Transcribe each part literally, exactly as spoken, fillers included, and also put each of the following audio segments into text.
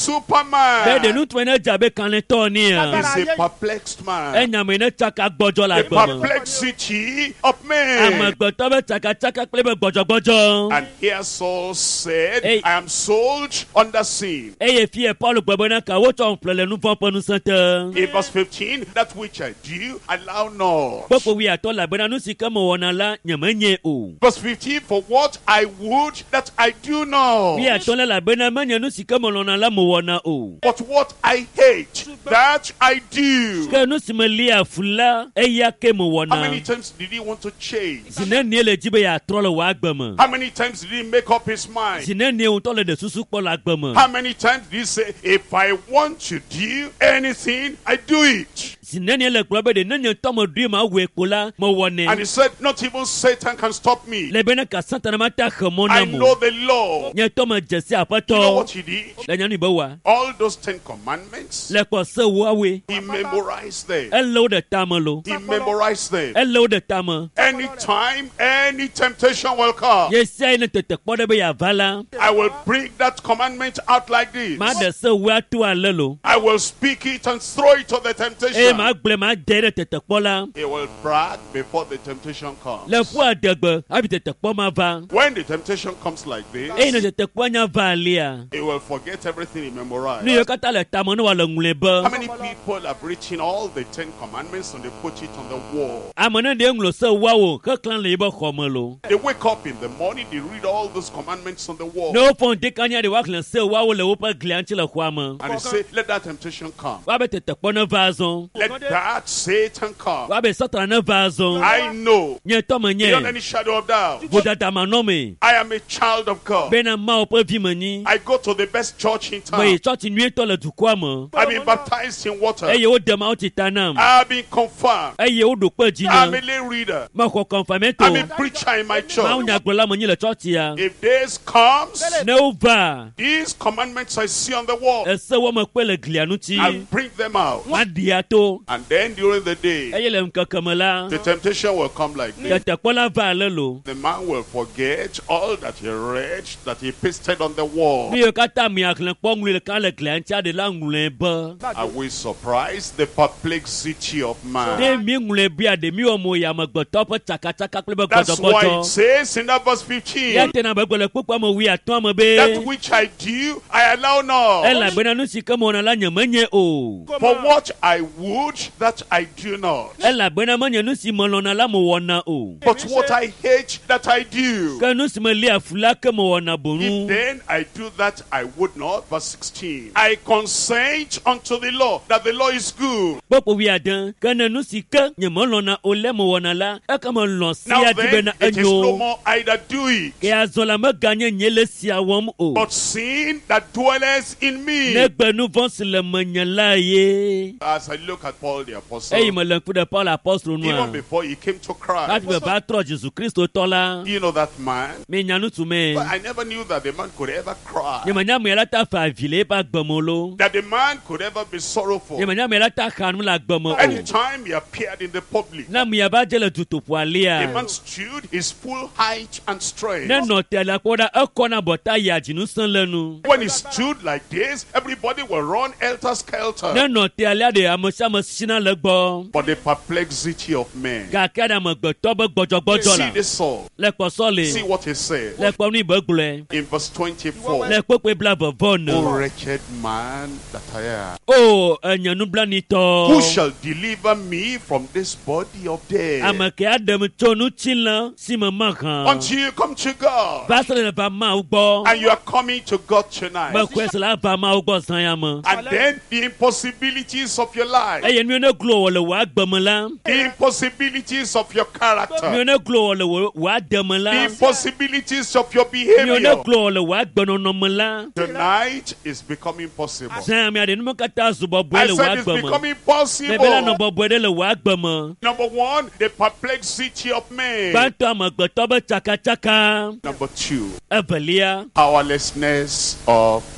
superman. Bẹ́ẹ̀ de nu tún ẹ̀ jabe kan le tọ́ ni à. He's a perplexed man. Ẹ̀ nyàmé ne tsaka gbọ́dọ̀ la The gbọ́mọ. perplexity of men. Amagbọ́tọ́ bẹ tsaka tsaka kple bẹ gbọ́dọ̀gbọ́dọ̀. And here Saul said, Hey. I am sold under sin. Eye fi ye Paul gbɔbɔ na ka wotsɔ ŋƒle le nu fɔ ƒe nusẽte. In verse fifteen, that which I do, allow not. Kpɔkpɔ wi atɔ labena nu si ke me wɔna la nyemenye o. Verse fifteen, for what I would that I do not. Wi atɔ le labena menye nu si ke me lɔna la me wɔna o. But what I hate, that I do. Ke nu si me li afu la eya ke me How many wɔna. times did he want to change? Si ne nie le dzi be yeatrɔ le wɔ agbe me. How many times did he make up his mind? Si ne nie ŋutɔ le de susu kpɔ le agbe me. How many times did he say, if I want to do anything, I do it? Si ne nie le gblɔ be de ne nye tɔ me ɖoe ma wɔe ko la me And wɔnɛ. he said, not even Satan can stop me. Le bena ka Satana ma ta xe mɔ I na know mo. the law. Nye tɔ me dzesi You know aƒetɔ. what he did? Le nyanu be wa. All those Ten Commandments, Le kɔ se woawoe. he memorized them. Ele wo de tame lo. He memorized them. Ele wo de tame. Anytime, any temptation will come, Ye sia ye ne tete kpɔ ɖe be yeava la. I will bring that commandment out like this. Ma ɖe se woa to ale lo. I will speak it and throw it to the Eye temptation. ma gblẽ ma de ɖe tete kpɔ la. He will brag before the temptation comes. Le ƒu adegbe hafi tete kpɔ ma va. When the temptation comes like Eye ne this, tete kpɔ nya va alia. he will forget everything he memorized. Nu yiwo katã le tame ne wòale ŋlɔe How be. many people have written all the Ten Commandments and they put it on the wall? Ame ne ɖe ŋlɔ se woawo xexlã le yibe xɔ me lo. They wake up in the morning, they read all those commandments on the wall. Ne wofɔ ŋdi kanya ɖe woaxlẽ se woawo le woƒe glia ŋuti le xɔa me. And they say, let that temptation come. Woabe tete kpɔ ne va azɔ. Let that Satan come. Woabe Satana ne va azɔ. I know, Nye tɔme beyond nye. any shadow of doubt, Vodada manɔme. I am a child of God. Bena Mawu ƒe vi menyi. I go to the best church in Me town. yi tsɔtsi nyuietɔ le dukɔa me. I've been baptized in water. Eye wode Mawu tsi ta nam. I've been confirmed. Eye woɖo kpe dzi I'm na. a lay reader. Mexɔ kɔnfamento. I'm a preacher in my Mawu church. nyagblɔla menyi le tsɔtsia. If this comes, Ne wova. these commandments I see on the wall, Ese wɔme kpe le glia ŋuti. I'll bring them out. Maɖi ato. And then during the day, Eye le ŋkeke me la. the temptation will come like this. Tete kpɔla va ale lo. The man will forget all that he read, that he pasted on the wall. Nu yiwo katã mi axlẽ kpɔ ŋlui ɖeka le glia ŋuti aɖe la ŋlɔe be. Are we surprised? The perplexity of Ne man. mi ŋlɔe bia ɖe mi wɔ mo yi amegbetɔ ƒe tsakatsaka kple be That's why it gbɔdzɔgbɔdzɔ. says in that verse Ya fifteen, tena be gbe le kpukpua me wi atɔa me that be. which I do, I allow not. Elabena nu si ke me wɔna la nyemenye o. For what I would, that I do not. Elabena menye nu si me lɔna la me wɔna o. But what I hate, that I do. Ke nu si me li afu la ke me wɔna If bonu. then I do that, I would not. Verse sixteen. I consent unto the law, that the law is good. Kpɔkpɔ wi ade. Ke ne nu si ke nye me lɔna o le me wɔna la. Eke me lɔ si Now adi then, bena it is no enyo. more I that do it, Ke azɔ la meganye nye le sia wɔm o. but sin that dwelleth in me. Ne gbe nu vɔ si le menye la ye. As I look at Paul the apostle, Eyi me le ŋku ɖe Paul apostolo even nua. before he came to Christ, Hafi be va trɔ Jesu Kristo tɔ la. you know that man? Mi nya nu tu me. But I never knew that the man could ever cry, Nye me nya me la ta fa avi le eƒe agbe me lo. that the man could ever be sorrowful. Nye me nya me la ta xa nu le agbe me o. Anytime he appeared in the public, Na mi ava dze le dutoƒo the alia. man stood his full height and strength. Ne nɔ te la kpɔ ɖa ekɔna bɔta yi adzinu sẽ le nu. When he stood like this, everybody will run helter skelter. Ne nɔ te alia de ame sia ame sina le gbɔ. But the perplexity of men. Gake ɖe amegbetɔ be gbɔdzɔgbɔdzɔ See la. this Saul. Le kpɔsɔ See le. what he said Le kpɔ nu yi be gblɔe. in verse twenty-four. Le kpekpe bla vevɔ O ne. wretched man that I am, O enye who nublanitɔ. shall deliver me from this body of death? Ame ke aɖem tso nutsilẽ si me mahã. Until you come to God, Va se le va Mawu gbɔ. and you are coming to God tonight. Mekɔe se la va Mawu gbɔ zã ya me. And then the impossibilities of your life, Eye nu ne glo wɔ le wò agbe me la. the impossibilities of your Nu character, ne glo wɔ le wò wò ade me the la. impossibilities of your Nu ne behavior, glo wɔ le wò agbenɔnɔ me la. tonight is becoming possible. Zã mi aɖe nu me katã zu bɔbɔe I le wò said it's agbe me. becoming Bebela nɔ possible. bɔbɔe ɖe le wò agbe me. Number one, the perplexity of men. Gbãtɔ amegbetɔ be tsakatsaka. Number two, Evelia, powerlessness of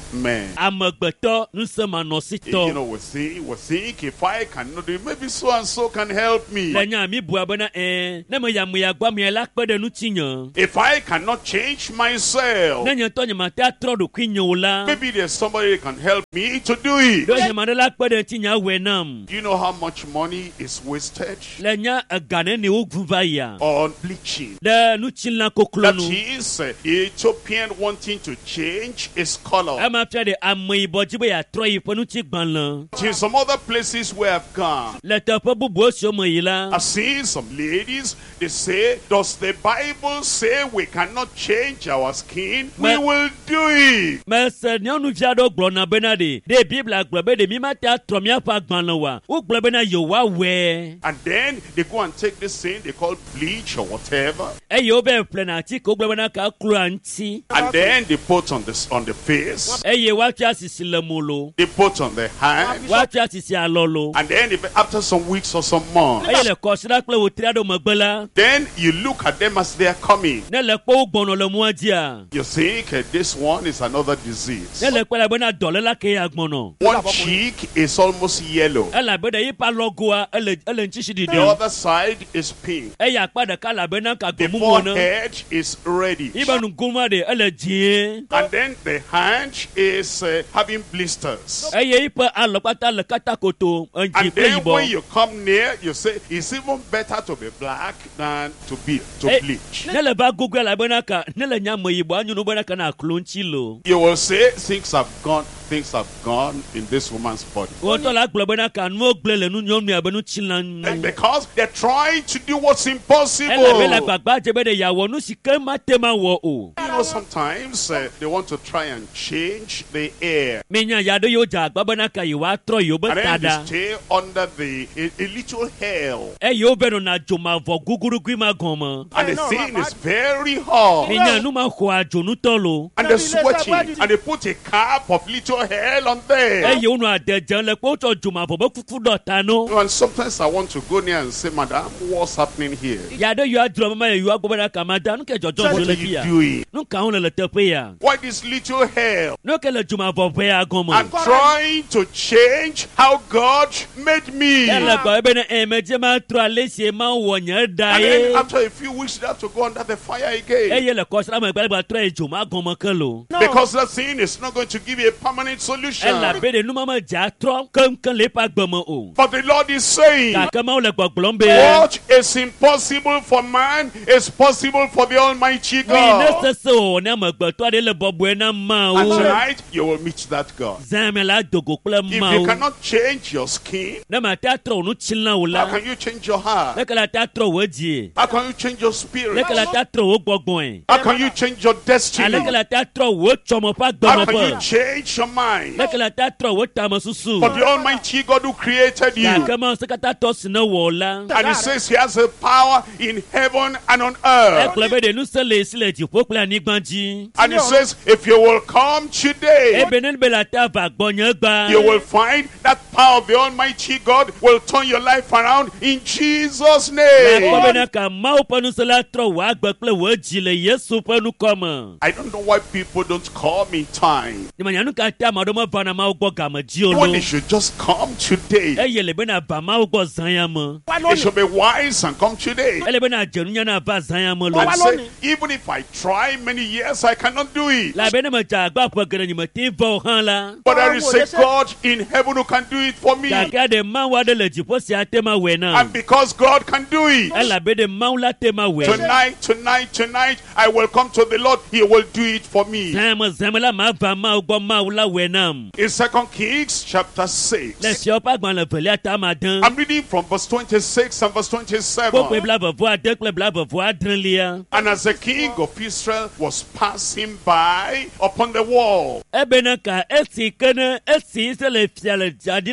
men. Amegbetɔ nusemanɔsitɔ. You know, we think, we think if I cannot do it, maybe so and so can help me. Le nya mi bua bena eh ne me ya me ya gba me la kpe de nu tinya. If I cannot change myself, Ne nye to nye ma ta tro do kwinyo la. maybe there's somebody that can help me to do it. Do nye ma de la kpe de tinya we nam. Do you know how much money is wasted Le nya agane ni uguva ya. on bleaching? De nu chinla koklo That nu. is uh, Ethiopian wanting to change its color. Ama fia de ame bojibe ya tro yi ponu ti gban la. In some other places where I've gone, Le te pe bubu so me yi la. I've seen some ladies, they say, does the Bible say we cannot change our skin? We Ma- will do it. Me se nyɔnu fia do gblɔ na bena de. De Biblia gblɔ be de mi ma ta tro mi afa gban la wa. Wo gblɔ bena yo wa we. And then they go and take this thing they call bleach or whatever, Eye wo be ple na ti ko gblɔ bena ka klo anti. and then they put on this on the face, Eye wa fia sisi le molo. they put on the hand, Wa fia sisi alolo. and then if, after some weeks or some months, Eye le kɔsira kple wo tri do megbe la. then you look at them as they are coming. Ne le kpɔ wo gbɔnɔ le mua dia. You think uh, this one is another disease. Ne le kpɔ la bena dɔle la ke ya gbɔnɔ. One cheek is almost yellow. Ela be de yi pa lɔgoa ele ele ntsi The didi. other side is pink. Eya kpa ɖeka la bena ka The gbemumu ne. forehead is reddish. Ibe nuguma de ele die. And then the hand is uh, having blisters. Eye yi pe alɔkpata le katakoto And eŋdzi kple then when yibɔ. you come near, you say, it's even better to be black than to be to Eh, bleach. Ne le ba gogoa la bena ka ne le nya me yibɔ anyo no bena ka na klo ŋtsi lo. You will say, things have gone, things have gone in this woman's body. Wotɔ la gblɔ bena ka nuwo gble le nu nyɔnu abe nu tsi la And nu. because they're trying to do what's Ela be le impossible. gbagba dze be de yawɔ nu si ke ma te ma wɔ o. You know, sometimes uh, they want to try and change the air. Mi nya ya do yo dza agba bena ka yi wa trɔ yi wo be And ta then they da. stay under the a, a little hell. Eye wo be no na dzomavɔ gugurugui ma gɔme. And the thing is very hot. Mi nya nu ma xɔ adzonutɔ lo. And they're sweating. And they put a cap of little hell on them. Eye wo no ade dze le kpe wotsɔ dzomavɔ be kuku ɖɔ ta no. And sometimes I want to go near and say, Madam, what's happening here? Ya do yo adrɔ mama ye yo agbɔ bena ka ma da nu ke dzɔdzɔ What dzo are le you fi ya. doing? Nu ka ho le le teƒe ya. Why this little hell? Nu ke le dzomavɔ ʋe ya I'm gɔme. trying to change how God made me. Ele And gbɔ ebe ne ɛ medze ma trɔ ale si ma wɔ nye da then ye. after a few weeks, they have to go under the fire again. Eye le kɔsira me gba trɔ ye dzoma gɔme ke lo. Because that thing is not going to give you a permanent solution. Ela be de nu mama dza trɔ keŋkeŋ le eƒe agbeme o. But the Lord is saying, Gake Mawu le gbɔgblɔm be. what is impossible for man is possible for the Almighty Mi ne God. sese o ne amegbetɔ aɖe le bɔbɔe na And Mawu. tonight, you will meet that God. Zã me la dogo kple If you Mawu. cannot change your skin, Ne ma ta trɔ nu tsilã o how la. can you change your heart? Ne ke la ta trɔ wo die. How can you change your Ne spirit? ke la ta trɔ wo gbɔgbɔe. How can you change your destiny? Ale ke la ta trɔ wo tsɔmɔ ƒe How can you agbɔnɔƒe. change your mind? Ne ke la ta trɔ wo tame susu. For the Almighty God who created you. Gake Mawu se katã tɔ si ne wɔ la. And he says he has a power in heaven and on earth. Ekplɔ be de nu se le si le dziƒo kple anyigba dzi. And he says, if you will come today, Ebe ne be la ta va gbɔnye gba. you will find that power of the Almighty God will turn your life around in Jesus' Akpɔ name. be ne ka Mawu ƒe nu se la trɔ wo agbe kple wo dzi le Yesu ƒe nukɔme. I don't know why people don't come in time. Nyemanya nu ka te ame aɖewo meva na Mawu gbɔ game dzi o When lo. they should just come today. Eye le bena va Mawu gbɔ zã ya me. They should be wise and come today. Ele bena dze nunya na va zã ya me lo. And say, even if I try many years, I cannot do it. La be ne me dze agba ƒe geɖe nye mete vɔ o hã la. But there is a God in heaven who can do it for me. Gake ɖe Mawu aɖe le dziƒo sia te ma wɔe na. And because God can do it, Elabe ɖe Mawu la te ma wɔe. tonight, tonight, tonight, I will come to the Lord. He will do it for me. Zã me zã me la ma va Mawu gbɔ Mawu la wɔe nam. In Second Kings chapter six, Le fiɔ ƒe agbalẽ velia tame ade. I'm reading from verse twenty-six and verse Kpokpe twenty-seven. blavevo ade kple blavevo adrelia. And as the king of Israel was passing by upon the wall, Ebe ne ka esi ke ne esi se le fia le dzadi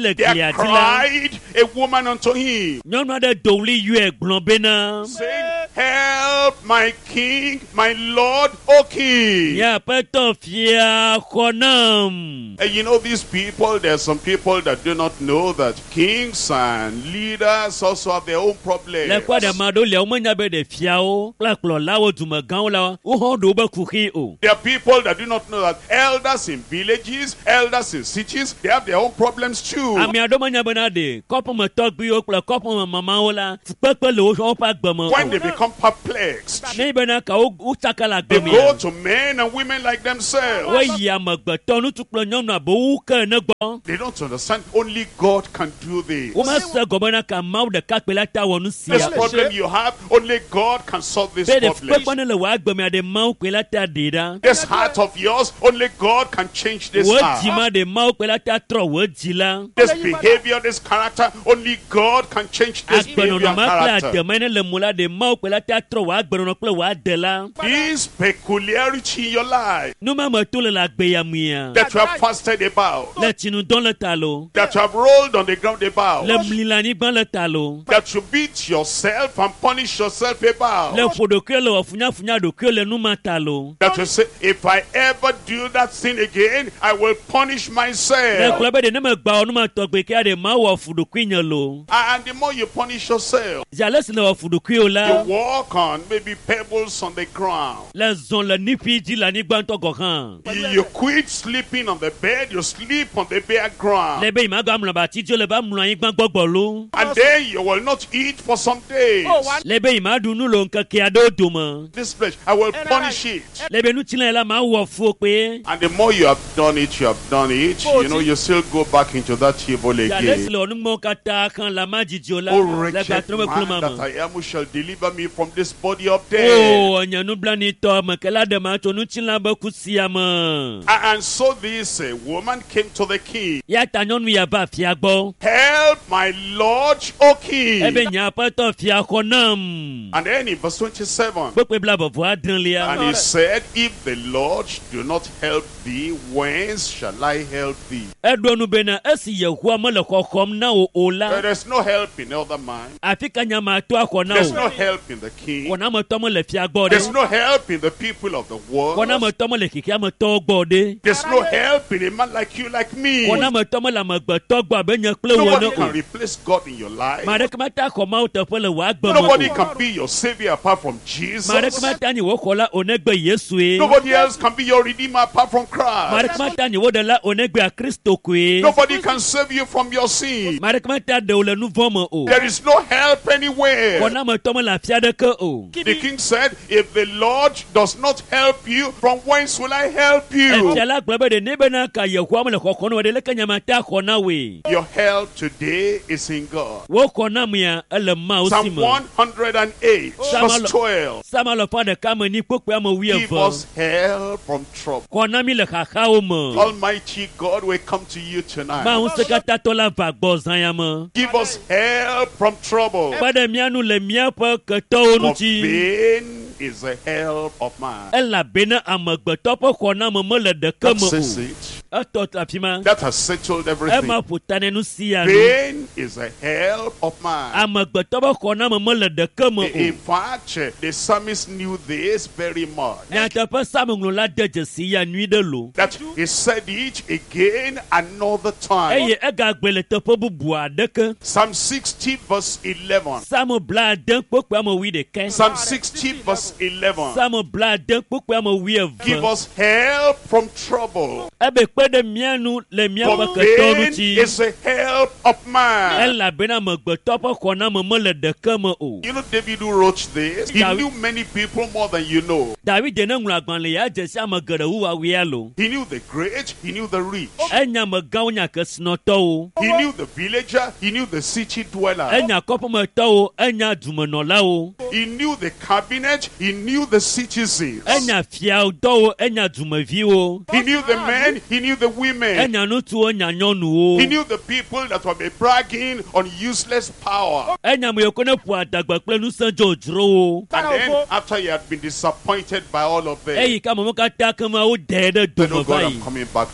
le There glia ti la. cried a woman unto him, Nyɔnu aɖe do ɣli yɔe gblɔ bena. saying, help my king, my lord, O king. Nye aƒetɔ fia xɔ nam. And you know these people, there are some people that do not know that kings and leaders also have their own problems. Le kɔ ɖe ma ɖo lia womenya be ɖe fiawo kple kplɔlawo dumegãwo la wohã ɖo wobe kuxi o. There are people that do not know that elders in villages, elders in cities, they have their own problems too. Ame aɖewo menya bena ɖe kɔƒeme tɔgbuiwo kple kɔƒeme mamawo la fukpekpe le woƒe agbe me When they o. become perplexed, Ne bena ka wo wotsaka le they agbe go me. to men and women like themselves. Woyi amegbetɔ ŋutsu kple nyɔnu abe wo ke ne gbɔ. They don't understand only God can do this. Womese gɔme na ka Mawu ɖeka kpe la ta wɔ nu This sia. problem you have, only God can solve this Be ɖe problem. fukpekpe ne le wɔ agbe mea ɖe Mawu kpe la ta ɖe ɖa. This heart of yours, only God can change this Wò heart. dzima ɖe Mawu kpe la ta trɔ wò dzi la. This behavior, this character, only God can change this behavior and Agbenɔnɔ kple character. ademe ne le mo la ɖe Mawu kpe la ta trɔ wò agbenɔnɔ kple wò ade la. This peculiarity in your life Numameto le le agbe ya mia. that you have fasted about, Le tsinudɔ le ta lo. that you have rolled on the ground about, Le mli le anyigba le ta lo. that you beat yourself and punish yourself about, Le ƒo ɖokui le wɔ funyafunya ɖokui le numa ta lo. that you say, if I ever do that sin again, I will punish Le myself. kplɔ be ɖe ne me gba wɔ numa tɔgbe kea ɖe ma wɔ fu ɖokui nye lo. And the more you punish yourself, Zale si le wɔ fu ɖokui o you la. walk on maybe pebbles on the ground. Le zɔn le nipi dzi le anyigba ŋutɔ gɔ hã. You, you quit sleeping on the bed, you sleep on the bare ground. Le be yi ma gba mlɔ abati dzi o le ba mlɔ anyigba gbɔgbɔ lo. And then you will not eat for some days. Le be yi ma ɖu nu le ŋkeke aɖewo dome. This flesh, I will punish it. Le be nutsila la ma wɔ fu kpe. And the more you have done it, you have done it, you know, you still go back into that evil Zale si again. le wɔ numɔ katã kan le ma dzidzi o la. Oh, Le wretched gatrɔ be klo ma man that me. I am, who shall deliver me from this body of death. Oh, nye nublanitɔ me ke la ɖe ma tso nutsila be kusia me. A- And so this uh, woman came to the king. Ya ta nyɔnu ya va fia gbɔ. Help my Lord, O king. Ebe nye aƒetɔ fia xɔ nam. And then in verse twenty-seven, Kpekpe bla bɔbɔ adrelia. and he said, if the Lord do not help thee, whence shall I help thee? Eɖo nu bena esi Yehowa mele xɔxɔm na wo o la. There is no help in other man. Afi ka nyama to axɔ na There's o. no help in the king. Wɔnametɔ mele fia gbɔ There's ɖe. no help in the people of the world. Wɔnametɔ mele kikiametɔwo gbɔ ɖe. There's no help in a man like you, like me. Wɔnametɔ mele amegbetɔ gbɔ abe nye kple wò Nobody ne can o. replace God in your life. Ma ɖeke mata xɔ Mawu teƒe le wò agbe me Nobody o. can be your savior apart from Jesus. Ma ɖeke mata nye wò xɔla o negbe Yesue. Nobody else can be your redeemer apart from Ma Christ. ɖeke mata nye wò ɖela o negbe Kristo koe. Nobody can save you from your sin. Ma ɖeke mata ɖe wò le nu vɔ me o. There is no help anywhere. Wɔnametɔ mele afi aɖeke o. The king said, if the Lord does not help you, from whence will I help you? Efia la gblɔ be ɖe ne bena ka Yehowa mele xɔxɔ na wò ɖe leke nyamata xɔ na woe. Your help today is in God. Wo xɔ na mea ele Mawu si Psalm me. one hundred eight, Psalm verse twelve. Sama lɔƒa ɖeka me ni kpokpe ame Give us wuieve. help from trouble. Xɔ na mi le xaxawo me. Almighty God will come to you tonight. Mawu Ŋusẽkatãtɔ la va gbɔ zã ya me. Give us help from trouble. Kpe ɖe mía nu le míaƒe ketɔwo For ŋuti. vain is the help of man. Elabena amegbetɔ ƒe xɔname mele ɖeke That me says o. it. Etɔ le afi ma. That has settled everything. Ema ƒo ta ne nu sia nu. Vain is the help of man. Amegbetɔ ƒe xɔname mele ɖeke me In o. fact, the psalmist knew this very much. Nyateƒe Samuŋlɔla de dzesi ya nyui ɖe lo. That he said it again another time. Eye egagblɔe le teƒe bubu aɖeke. Psalm sixty verse eleven. Samu bla ade kpokpe ame wui ɖeke. Psalm sixty verse eleven. Samu bla ade kpokpe ame wui Give eve. us help from trouble. Ebe kpe ɖe mía nu le míaƒe For ketɔwo vain ŋuti. is the help of man. Elabena amegbetɔ ƒe xɔname mele ɖeke me o. You know David who wrote this? He David- knew many people more than you know. David ne ŋlɔ agbalẽ ya dzesi ame geɖe wu awia lo. He knew the great, he knew the rich. Enya amegãwo nya kesinɔtɔwo. He knew the villager, he knew the city dweller. Enya kɔƒemetɔwo, enya dumenɔlawo. He knew the cabinet, he knew the citizens. Enya fiadɔwo, enya dumeviwo. He knew the men, he knew the women. Enya ŋutsuwo, enya nyɔnuwo. He knew the people that were bragging on useless power. Enya ame yiwo ke ne ƒo adagbe kple ŋusẽ dzodzrowo. And then after he had been disappointed by all of them, Eyi ke amewo katã ke ma wodɛ ɖe said, dome oh va God, I'm yi. coming back to you.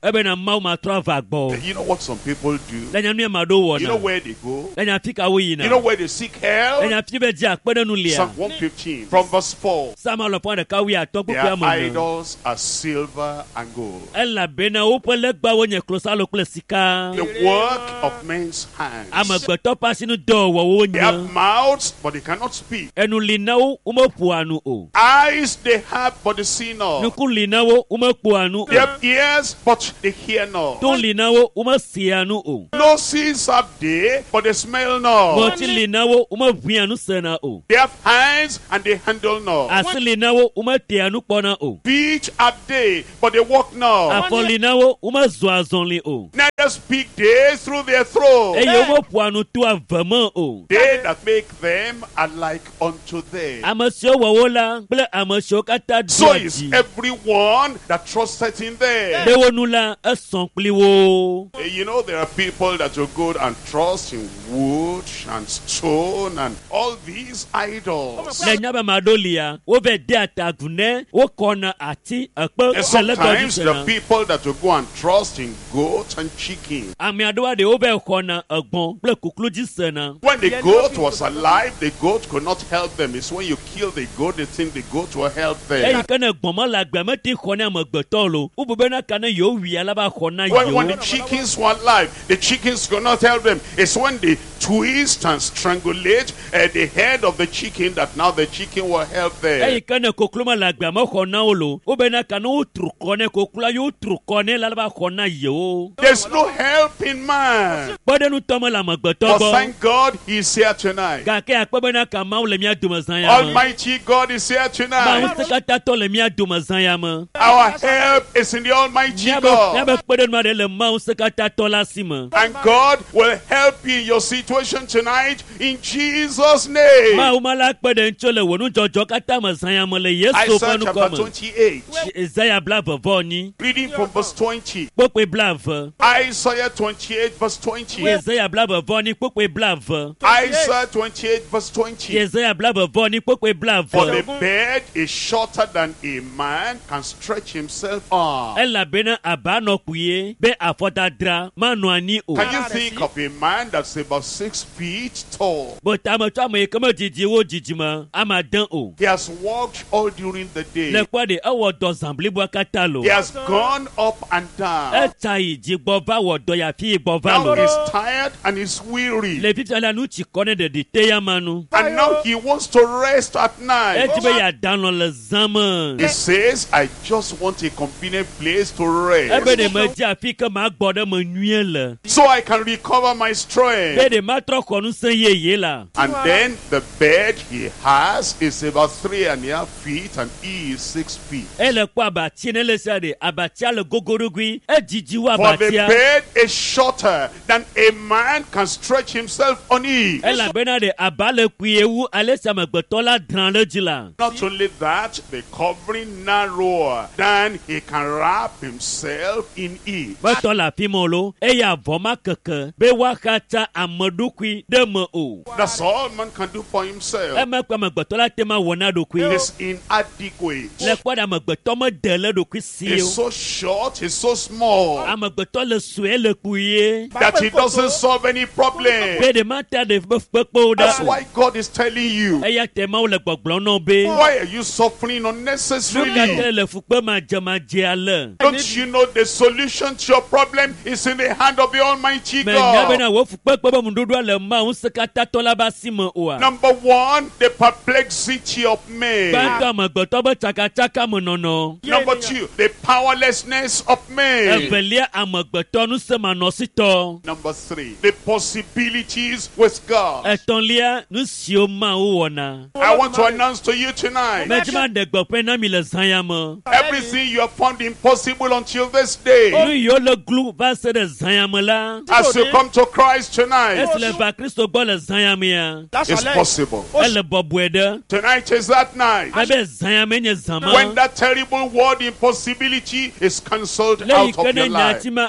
ebe na mau ma trava gbo. You know what some people do? Lenya nu ma do wona. You know where they go? Lenya fika wo yina. You know where they seek help? Lenya fi be dia pede nu lia. Psalm one fifteen from verse four. Sama lo pon de ka wi ato po Their mo. idols are silver and gold. Ela bena wo pele gba wo nye klosa lo kle sika. The work of men's hands. Amagbeto pasi nu do wo wo They have nya. mouths, but they cannot speak. Enu lina wo umo pu anu o. Eyes they have, but they see not. Nuku lina wo umo pu anu They o. have ears, but they hear not. Ton lina wo umo si anu o. Noses have they, but they smell not. Moti lina wo umo vi anu sena o. They have hands, and they handle not. Asi lina wo umo te anu pona o. Feet have they, but they walk not. Afọ lina wo umo zo azonli o. Neither speak they through their throat. Eye umo pu anu tu avama o. They that make them are like unto them. Amasio wo wo la, ple amasio kata So is duaji. everyone that trusteth in them. De wo nu la eson pli wo. Eh, You know, there are people that will go and trust in wood and stone and all these idols. Le nyaba madolia, wo ve de atagune, wo kona ati akpo And sele sometimes there are gadi. people that will go and trust in goat and chicken. Ami adowa de wo ve kona agbon, ple kukluji sena. When the goat was alive, the goat could not help them. It's when you kill the goat, they think the goat will help Eyi them. kana gbọmọ la gbẹmẹ ti kọni amagbeto lo, ubube na kana yo wi alaba kọna When, when the yo. chickens were alive, the chickens could not help them. It's when they twist and strangulate uh, the head of the chicken that now the chicken will help them. Eyi kana kokluma la gbẹmẹ kọna o lo, ube na kana o turu kọne kokula yo turu kọne lalaba kọna yo. There's no help in man. Bọ́dẹ̀nu tọ́mọ la amagbeto But gbọ́. thank God he's here tonight. Gake akpẹ́bẹ́ na ka maaw le mia domazan ya mọ. Almighty God is here Maaw tonight. sekata tɔ le mia domazan ya mọ. Our help is in the Almighty Miabe God. miabe kpẹ́dẹ̀nu ma de le maaw sekata tɔ la si mọ. And God will help you in your situation tonight in Jesus' name. Maaw ma la kpẹ́dẹ̀ ntso le wònú jọjọ kata mazan ya mọ le Yesu Isaiah fɔnu chapter kɔmɔ. twenty-eight, Isaiah bla vɔvɔ ni. reading from verse twenty. Kpokpe bla vɔ. Isaiah twenty-eight, verse twenty. Isaiah bla vɔvɔ ni kpokpe bla vɔ. Isaiah twenty-eight, verse twenty. Isaiah bla vɔvɔ ni kpokpe bla For the vɔ. bed is shorter than a man can stretch himself on. Elabena abanɔ kuye be afɔdadra ma nɔ ani o. Can you think of a man that's about six feet tall? Bɔtamatsɔ ame yi keme didi wo didi ma ama dán o. He has walked all during the day. Le kpɔ de ewɔ dɔ zan blibo kata lo. He has gone up and down. Eta yi dzigbɔ va wɔ dɔ yafi gbɔ va Now lo. he's tired and he's weary. Le fifia la nu tsi kɔ ne ɖeɖi te ya ma nu. And now he wants to rest at night. Eti be ya dan lɔ le zan He me. says, I just want a convenient place to Ebe rest de me dzi afi ke ma gbɔ ɖe me nyuie le. so I can recover my Be strength. de ma trɔ xɔ ŋusẽ yeye la. And then the bed he has is about three and a half feet and he is six feet. Ele kpɔ abati ne le sia de abatia le gogoɖogui. Edzidzi wo For the abatia. bed is shorter than a man can stretch himself on it. Elabena de aba le kui ewu ale si amegbetɔ la dran ɖe dzi la. Not only that, the covering narrower than he can wrap himself in it. Betɔ le afi ma lo eye avɔ ma keke be woaxatsa ameɖokui ɖe me o. That's all man can do for himself. Emekpe amegbetɔ la te ma wɔ na ɖokui. It's inadequate. Le kpɔ ɖe amegbetɔ me de le ɖokui si He's o. so short, he's so small Amegbetɔ le sue le kpuie. that he doesn't solve any problem. Be de ma ta de be kpekpewo That's ɖe o. why God is telling you, Eya te mawo le gbɔgblɔm nɔ be. why are you suffering Nu unnecessarily? kake le fukpe madzemadze ale. Don't you know the solution to your problem is in the hand of the Almighty Mɛ nya God? bena wo fukpekpe be nuɖuɖua le ma ŋusẽ katã tɔ la be asi me oa. Number one, the perplexity of men. Gbãtɔ amegbetɔ be tsakatsaka me nɔnɔ. Number two, the powerlessness of men. Evelia amegbetɔ nusẽmanɔsitɔ. Number three, the possibilities with God. Etɔ̃lia nu siwo Mawu wɔna. I want to announce to you tonight, Medzima ɖe gbeƒẽ na mi le zã ya me. everything you have found impossible until this day. Nu yiwo le glu va se ɖe zã ya me la. As you come to Christ tonight, Esi le va Kristo gbɔ le zã ya mea. it's possible. Ele bɔbɔe ɖe. Tonight is that night Ebe zã ya me nye zã when ma. that terrible word impossibility is cancelled Le yi out ke of ne your life. nyati ma eglo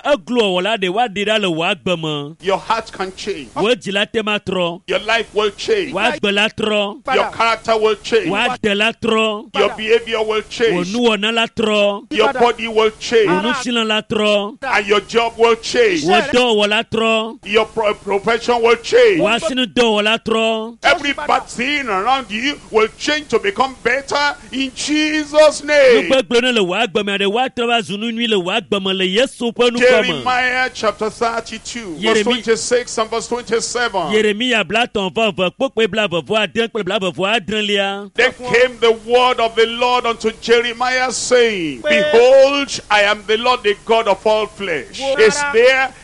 glo wala de wa dira le wa gbeme. Your heart can change. Wo jila tema tro. Your life will change. Wa gbela tro. Your character will change. Wa de la tro. Your behavior will Wo change. nu na la tro. Your body will Wo change. nu silan la tro. And your job will change. Wo do wala tro. Your pro- profession will change. Wa sinu do wala tro. Every bad thing around you will change to become better in Jesus' name. Gbe gbe le wa gbeme de wa tro ba zunu nui le wa gbeme le Yesu pe nu kome. Jeremiah chapter thirty-two, verse Jeremy- twenty-six and verse twenty-seven. Yeremia bla ton va va pokpe bla va vo adren pe bla va vo adren lia. Then came the word of the Lord unto Jeremiah, saying, Behold, I am the Lord, the God of all flesh. Is there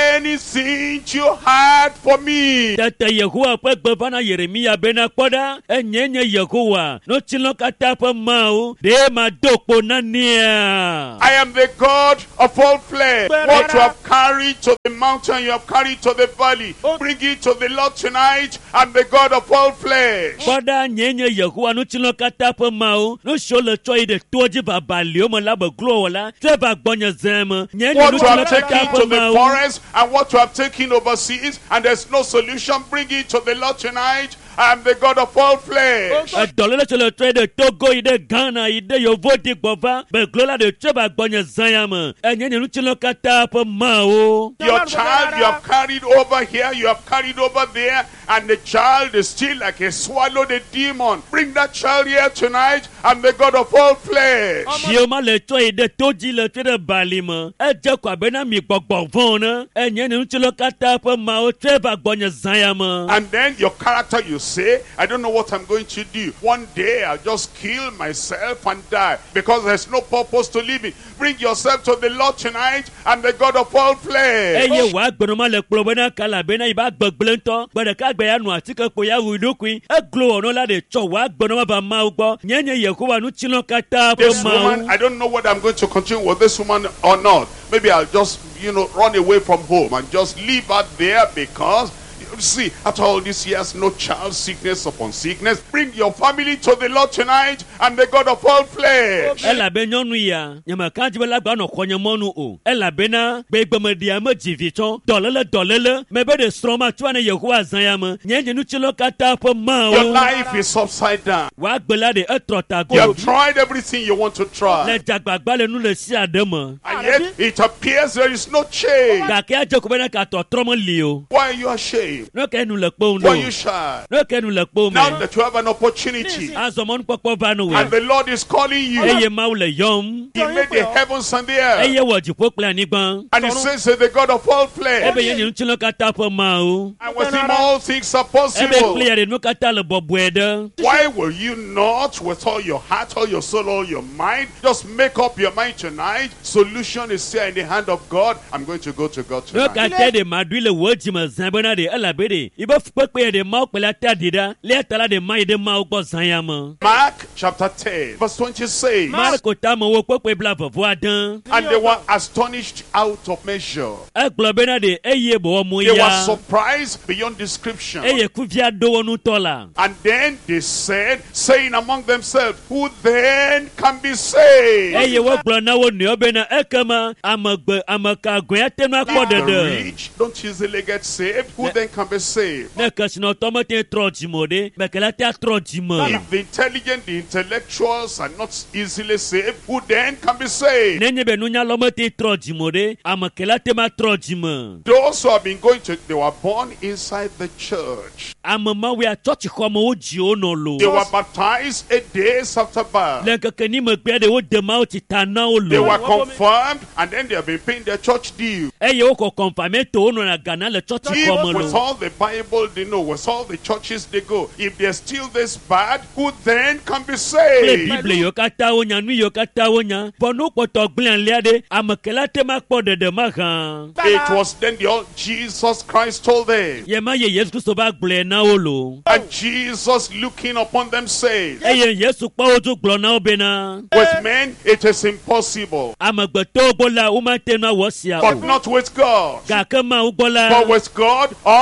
anything you had for me? Tete Yehowa pe gbe va na Yeremia bena kpoda enyenye Yehowa no chilo kata pe mau de ma dokpo na nia. I am the God of all flesh. What you have carried to the mountain, you have carried to the valley. Bring it to the Lord tonight. I'm the God of all flesh. Kpoda nyenye Yehowa no chilo kata pe mau no shole choi de toji ba balio mo la be glo wala tre ba gbonya zem nyenye no What you chilo have taken kata to pe the mau. forest and what you have taken overseas, and there's no solution, bring it to the Lord tonight. I am the God of all flesh. Dolele chole tre de Togo ide Ghana ide Yovo di gbova be glo la de tre ba gbonya zayam enyenye no chilo kata pe mau. Your child you have carried over here, you have carried over there, and the child is still like a swallowed a demon. Bring that child here tonight. I'm the God of all flesh. Dioma le to ide toji le tre de balima. E je kwa bena mi gbogbo von na. Enyenye no chilo kata pe mau tre ba gbonya zayam. And then your character, you say, I don't know what I'm going to do. One day I'll just kill myself and die because there's no purpose to living. Bring yourself to the Lord tonight. I'm the God of all flesh. Eye wa gbonoma le kplo bena kala bena iba gbegblento gbede ka gbe ya nu atike ko ya wudukui e glo ono la de cho wa gbonoma ba ma ugbo nyenye Yehowa nu chilo kata po This ma woman, I don't know whether I'm going to continue with this woman or not. Maybe I'll just, you know, run away from home and just leave her there because, you see, after all these years, no child, sickness upon sickness. Bring your family to the Lord tonight. I'm the God of all flesh. ela be nyonu ya nyama kan jibe la gba no konye monu o ela be na gbe gbemedia ma jiviton dolele dolele me be de stroma tuane Yehowa zanyam nyenye nu chilo kata po ma Your o life is upside down. wa gbela de etrota You go have tried everything you want to try. le jagbagba le nu le si ademo And yet it appears there is no change. ga ke aje ko bena ka to tromo li o Why are you ashamed? no ke nu le po Why are no you shy? no ke nu le po Now me that you have an opportunity azomon popo vanu and we the Lord is calling you, eye ma le yom He made the heavens and the earth. eye wo jipo pe anigban And He says that the God of all ebe flesh. ye nu chilo kata po ma o And with Him all things are ebe possible. clear de nu kata le bobwede Why will you not, with all your heart, all your soul, all your mind, just make up your mind tonight? Solution is here in the hand of God. I'm going to go to God no tonight. kata de madui le wo jima zambona de ela be de ibe pepe de ma pe la ta dida le tala de ma de ma gbo zanyam Mark chapter ten, verse twenty says, Marko ta mo wo pepe bla vovo adan and they were astonished out of measure. e glo bena de eye bo mo They were ya surprised beyond description. eye kuvia do wonu tola And then they said, saying among themselves, who then can be saved? eye wo glo na wo ne obena ekama amagbe amaka gwa tenu akpo If the dede rich don't easily get saved, who then can be saved? ne kasino tomote trojimode bekela ta trojimo If the intelligent, the intellectuals are not easily saved, who then can be saved? nenye be nunya lomote trojimode amakela tema trojimo Those who have been going to, they were born inside the church. amama we a church komo o ji ono lo They were baptized eight days after birth. le kekeni me gbe de wo de ma o ti tana o They lo were confirmed, and then they have been paying their church due. eye wo ko confirm to ono na gana le church komo If with lo all the Bible they know, with all the churches they go, if they're still this bad, who then can be le saved? bible yo kata o nya nu yo kata o nya bonu poto gblian le de amakela tema kpo dede ma kan It was then the old Jesus Christ told them. ye ma ye Yesu Kristo ba gble na o lo And Jesus looking upon them said, eye Yesu pa oju glo na obena with men it is impossible, amagbe to bola o ma tenu awo sia but o not with God. ga kama o But bola with God all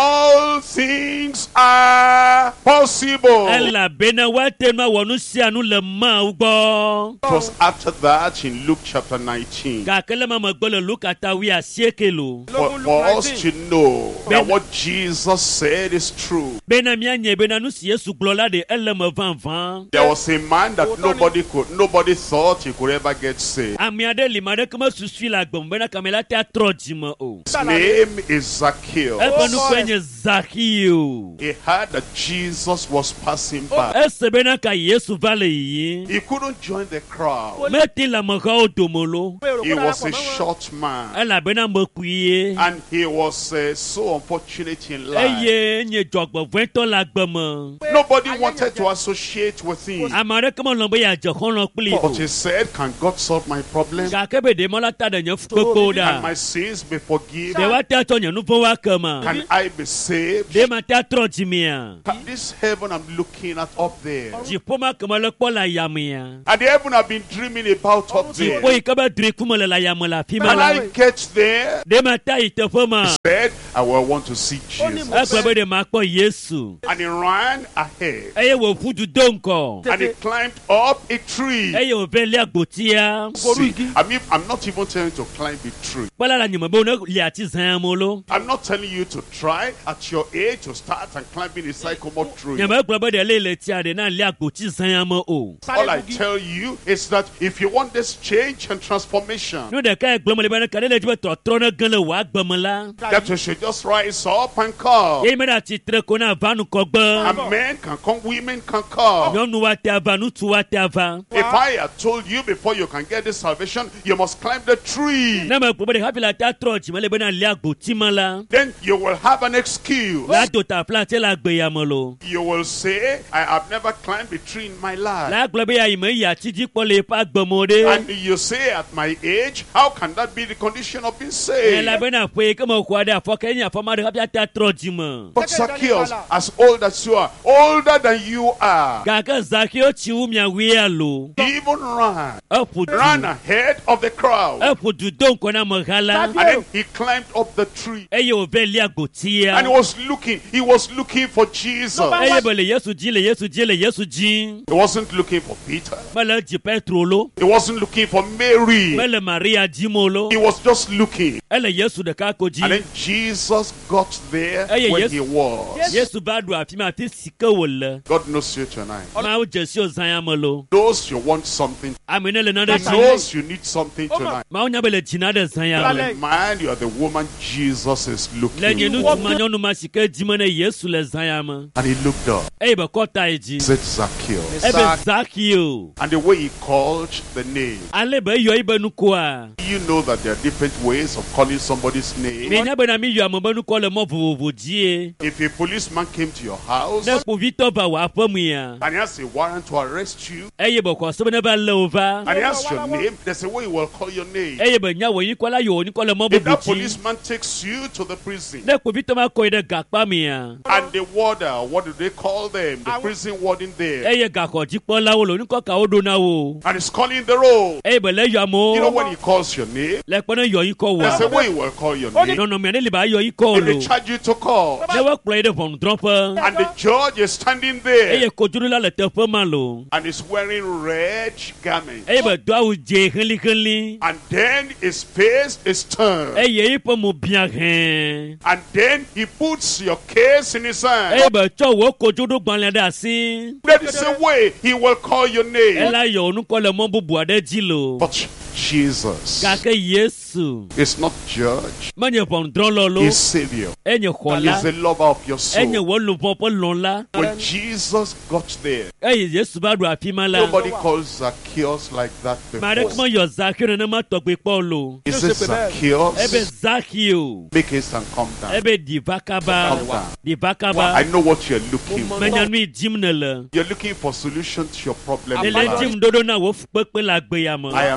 all things are possible. Ela bena wate ma wonu si anu le ma ugbo. It was after that in Luke chapter nineteen. Ka kele ma magbolo Luke atawi asiekelo. For, for us to know that what Jesus said is true. Bena mianye bena nu si Yesu glola de ele me van van. There was a man that nobody could, nobody thought he could ever get saved. Amiade limade kama susui la gbom bena kamela te atrojima o. His name is Zacchaeus. Eba nu kwenye Zacchaeus. He heard that Jesus was passing by. Ese bena ka Yesu vale yi. He couldn't join the crowd. Meti la maka odomolo. He was a short man. Ela bena mokwiye. And he was uh, so unfortunate in life. Eye nye jogbo vento la gbemo. Nobody wanted to associate with him. Amare kama lombe ya jehon pli. But he said, can God solve my problem? Ka kebe de mola ta de nyefukoko da. Can my sins be forgiven? De wa ta to nyanu fo wa kama. Can I be saved? De ma ta trojimia. This heaven I'm looking at up there. Jipoma kama le po la yamia. And the heaven I've been dreaming about up there. Jipo ikaba dri kuma le la yamala Can fimala. I get there? De ma ta ite foma. Said, I will want to see Jesus. Akwa de ma po Yesu. And he ran ahead. Eye wo fudu donko. And he climbed up a tree. Eye wo vele agbotia. See, I mean, I'm not even telling you to climb a tree. Pala la nyuma bo na li ati zamolo. I'm not telling you to try at your age to start and climbing a sycamore tree. Nyama kwa bo de le le ti ade na li agboti zamo o. All I tell you is that if you want this change and transformation, No de ka egbomo le bana kale le ti to trono gan le wa gbomola. that you should just rise up and come. Ye me da ti tre ko na vanu ko gbo. And men can come, women can come. Nyonu wa te ava nu tu wa te ava. If I had told you before you can get this salvation, you must climb the tree, Na ma gbomo de happy la ta troji me le bana li agboti mala. then you will have an excuse. La do ta flat la gbe yamolo. You will say, I have never climbed a tree in my life. La gbo be ya ime ya ti ji po le pa gbomo de. And you say, at my age, how can that be the condition of being E saved? la bana fe ke mo kwa de afo ke nya fo ma de happy ta troji mo. But Zacchaeus, as old as you are, older than you are, Kaka Zakio chi umya wi alo. he even ran, Apu ran ahead of the crowd. Apu du donko na magala. And then he climbed up the tree. Eye o vele agbotia. And he was looking, he was looking for Jesus. Eye bele Yesu ji le Yesu ji le Yesu ji. He wasn't looking for Peter. Mele ji Petrolo. He wasn't looking for Mary. Mele Maria ji molo. He was just looking. Ele Yesu de ka ko ji. And then Jesus got there Hey, when yes. he was. Yesu ba do afi ma ti sika wole. God knows you tonight. Ma o jesi o zanya molo. Knows you want something. Amene le na de He ji. knows you need something tonight. Ma o nya bele jina de zanya. You are the man, you are the woman Jesus is Le looking nyenu for. tu ma nyonu ma sika ji mane Yesu le zanya ma. And he looked up. Eye be kota eji. Said Zacchaeus. Ebe Zakio. And the way he called the name. Ale be yo ibe nu kwa. You know that there are different ways of calling somebody's name. Me nya be na mi yo ambe nu ko le mo vovovo ji. If a policeman came to your house Ne po Victor ba wa famu ya. and he has a warrant to arrest you, Eye be ko so be na ba le over. and he asks your name, there's a way he will call your name. Eye be nya wo yi ko la yo ni ko le mo If that bobo ji. policeman takes you to the prison, Ne po Victor ma ko ide gakpa mi ya. and the warder, what do they call them? The prison warden there. Eye gakko ji po la wo lo ni ko ka odo na wo. And he's calling the roll. Eye be le yo amo. You know when he calls your name, Le po na yo yi ko there's a wa. way he will call your name. No no me ne li ba yo yi ko If they lo. charge you to call, Ne wa play de von drop. and the judge is standing there, Eye ko juru la le te fo ma lo. and is wearing red garments, Eye be do awu je henli henli. and then his face is turned, Eye yi po mo bia hen. and then he puts your case in his hand. Eye be cho wo ko juru gban le da si. That is the way he will call your name. Ela yo nu ko le mo bubu ade ji lo. But Jesus Kake Yesu. is not judge, Manye von dron lo lo. he's Savior. Enye He's kola. the lover of your Enye soul. wo lu pon pon lon la. When Jesus got there, Eye Yesu ba do afi ma la. nobody calls Zacchaeus like that Mare before. kmo yo Zakio na ma to pe po lo. He says, Ebe Zacchaeus, Zakio. make haste and come down. Ebe di vakaba. Come down. Di I vakaba. know what you're looking for. Menya nu jim ne le. You're looking for solution to your problem. Le in le life. jim dodo na wo pepe la gbe ya mo. I am the solution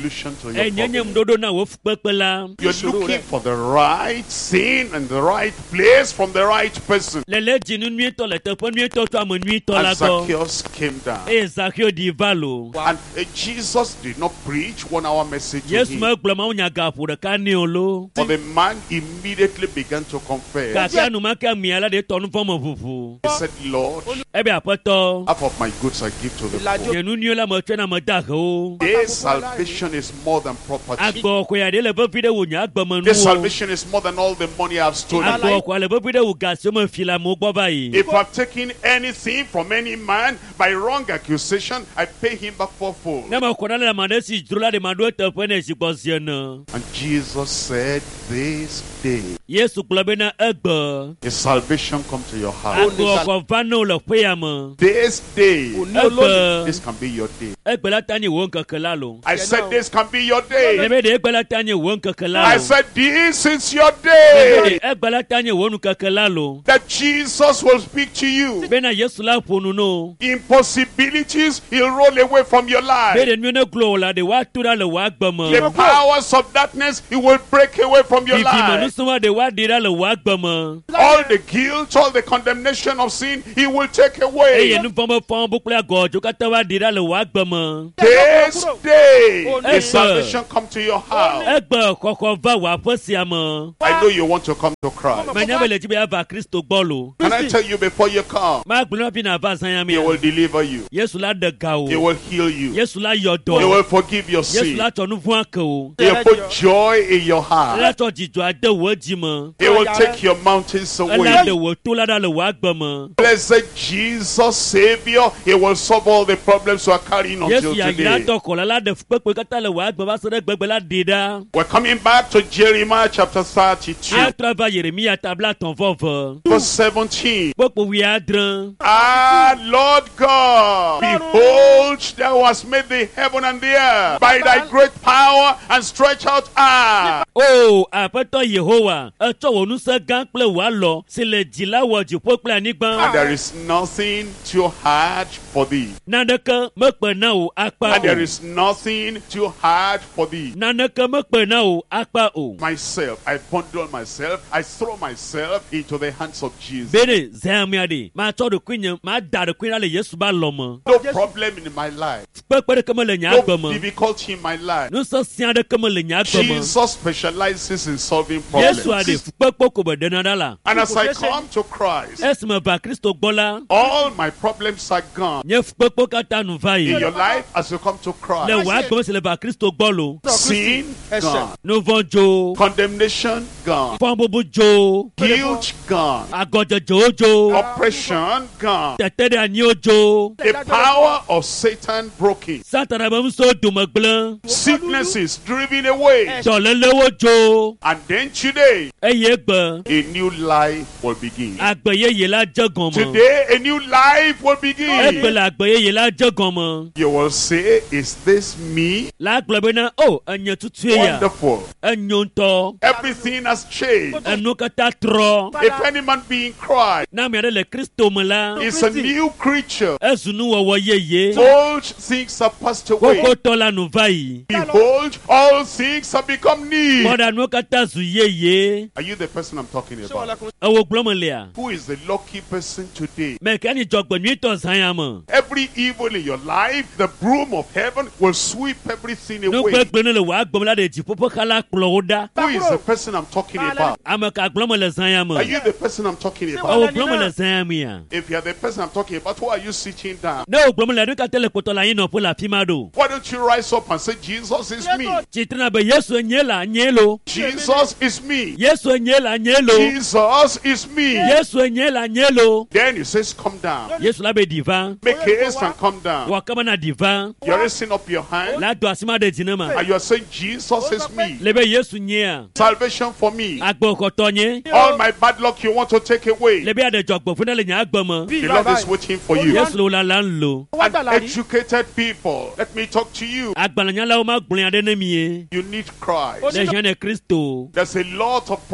solution to your Enyenye problem. mdodo na wo fukpekpela. You're looking for the right thing and the right place from the right person. Lele jinu nuito le tepo nuito to amo nuito And lago. Zacchaeus came down. E Zacchaeus di valo. And uh, Jesus did not preach one hour message to Yesu him. me gbloma unya gapu de ka ni olo. For the man immediately began to confess. Kaka nu make miala de tonu fomo fufu. He said, Lord, Ebe apoto. half of my goods I give to the poor. Yenu niola mo twena mo daho. This salvation is more than property. Agbo ko ya de le bo vide wo nya agbo mo nu. This salvation is more than all the money I've stolen. Agbo ko le bo vide wo gasio mo fila mo gbo bayi. If I've taken anything from any man by wrong accusation, I pay him back fourfold. Na mo ko na le mande si drula de mando tepo ne si gbosio na. And Jesus said, this day, Yesu globe na egbo. his salvation come to your house. Agbo ko vano le pe mo. This day, Egbo. this can be your day. Egbo la tani wo nkeke la lo. I said, this can be your day. Ebe de egbo la tani wo nkeke la I lo. said, this is your Ebe day. de egbo la tani wo nkeke la lo. That Jesus will speak to you. Be na Yesu la ponu no. Impossibilities, he'll roll away from your Be life. de nu ne glo la de wa tura le wa agbo mo. The powers of darkness, he will break away from your Bibi mo nu life. suma de wa dira le wa agbo mo. All the guilt, all the condemnation of sin, he will take away. Eye nu fomo fon bu kle gojo ka ta wa dira le wa agbo mo. This day, Egbo. his salvation come to your house. Egbo koko va wa fosi amo. I know you want to come to Christ. Manya be le ti be ava Kristo gbolo. Can I tell you before you come, Ma gblona bi na va sanya mi. he will deliver you. Yesu la de ga o. He will heal you. Yesu la He yodo. will forgive your Yesu sin. la tonu fun ake o. He will put joy in your heart. La to jijo ade wo ji mo. He will take your mountains Ela away. de wo to la da le wa agbo mo. Blessed Jesus, Savior, he will solve all the problems we are carrying until Yesu ya gira today. to ko la de pepe kata le wa agbo ba so de gbegbe la de da. We're coming back to Jeremiah chapter A thirty-two, trava Yeremia tabla ton vovo. verse seventeen. Popo wi adran. Ah, Lord God, behold, thou hast made the heaven and the earth by thy great power and stretch out arm. Oh, apeto Yehowa, e to wo nu se gan ple wa lo, se le jila wo ji po ple And anigban. there is nothing too hard for thee. Naneke me pe na o akpa And there o. is nothing too hard for thee. Naneke me pe na o akpa o. Myself, I bundle myself, I throw myself into the hands of Jesus. Bere zemia de, ma to de kwinya, ma da de kwinya le Yesu ba lo mo. No problem in my life. Pepe de keme le nya No agbo mo. difficulty in my life. Nu so sia de keme le nya agbo mo. Jesus specializes in solving Yesu ade problems. pepe ko be de na dala. And as I come to Christ, Esme ba Kristo gbola. all my problems are gone. Nye pepe kata nu va In yi. your life, as you come to Le Christ, wa agbo se le ba Kristo gbolo. sin gone, Nu von jo. condemnation gone, Fon bobo jo. guilt gone, Agojo jojo. oppression gone, Tete de ani ojo. the power of Satan broken, Satana ba so dumagble. sickness is driven away. Dolele wojo. And then today, Eye gbe. a new life will begin. Agbeye ye la jagan mo. Today, a new life will Egbe begin. la agbeye ye la jagan mo. You will say, is this me? La gblebe na o enye tutu ya. Wonderful. Enyo nto. Everything has changed. Enu kata tro. If any man be in Christ, Na mi ade le Kristo mo la. is a new creature. Ezunu wowo yeye. Old things are passed away. Koko to la nu va yi. Behold, all things have become new. Moda nu kata zu yeye. Are you the person I'm talking about? Ewo gblomo le a. Who is the lucky person today? Me ke ni jogbo nwi to zanya mo. Every evil in your life, the broom of heaven will sweep everything Nu away. gbe gbe le wa gbom la de ji popo kala kplo oda. Who is the person I'm talking about? Ame ka gblomo le zanya mo. Are you the person I'm talking about? Ewo gblomo le zanya mi a. If you're the person I'm talking about, who are you sitting down? Ne o gblomo le nu ka tele kpoto la yin no po la fi ma do. Why don't you rise up and say, Jesus is me? Chitrina be Yesu enye la nye lo. Jesus is me. Yesu enye la nye lo. Jesus is me. Yesu enye la nye lo. Then he says, come down. Yesu la be divan. Make haste and come down. Wa kama na divan. You're raising up your hand La do asima de jinema. and you're saying, Jesus is me. Lebe Yesu nye a. Salvation for me. Agbo koto nye. All my bad luck you want to take away. Lebe ade jogbo funa le nya agbo mo. The Lord is waiting for you. Yesu lo la la nlo. And educated people, let me talk to you. Agbala nya la o ma gbun ade na mi e. You need Christ. Le jene Kristo. There's a lot of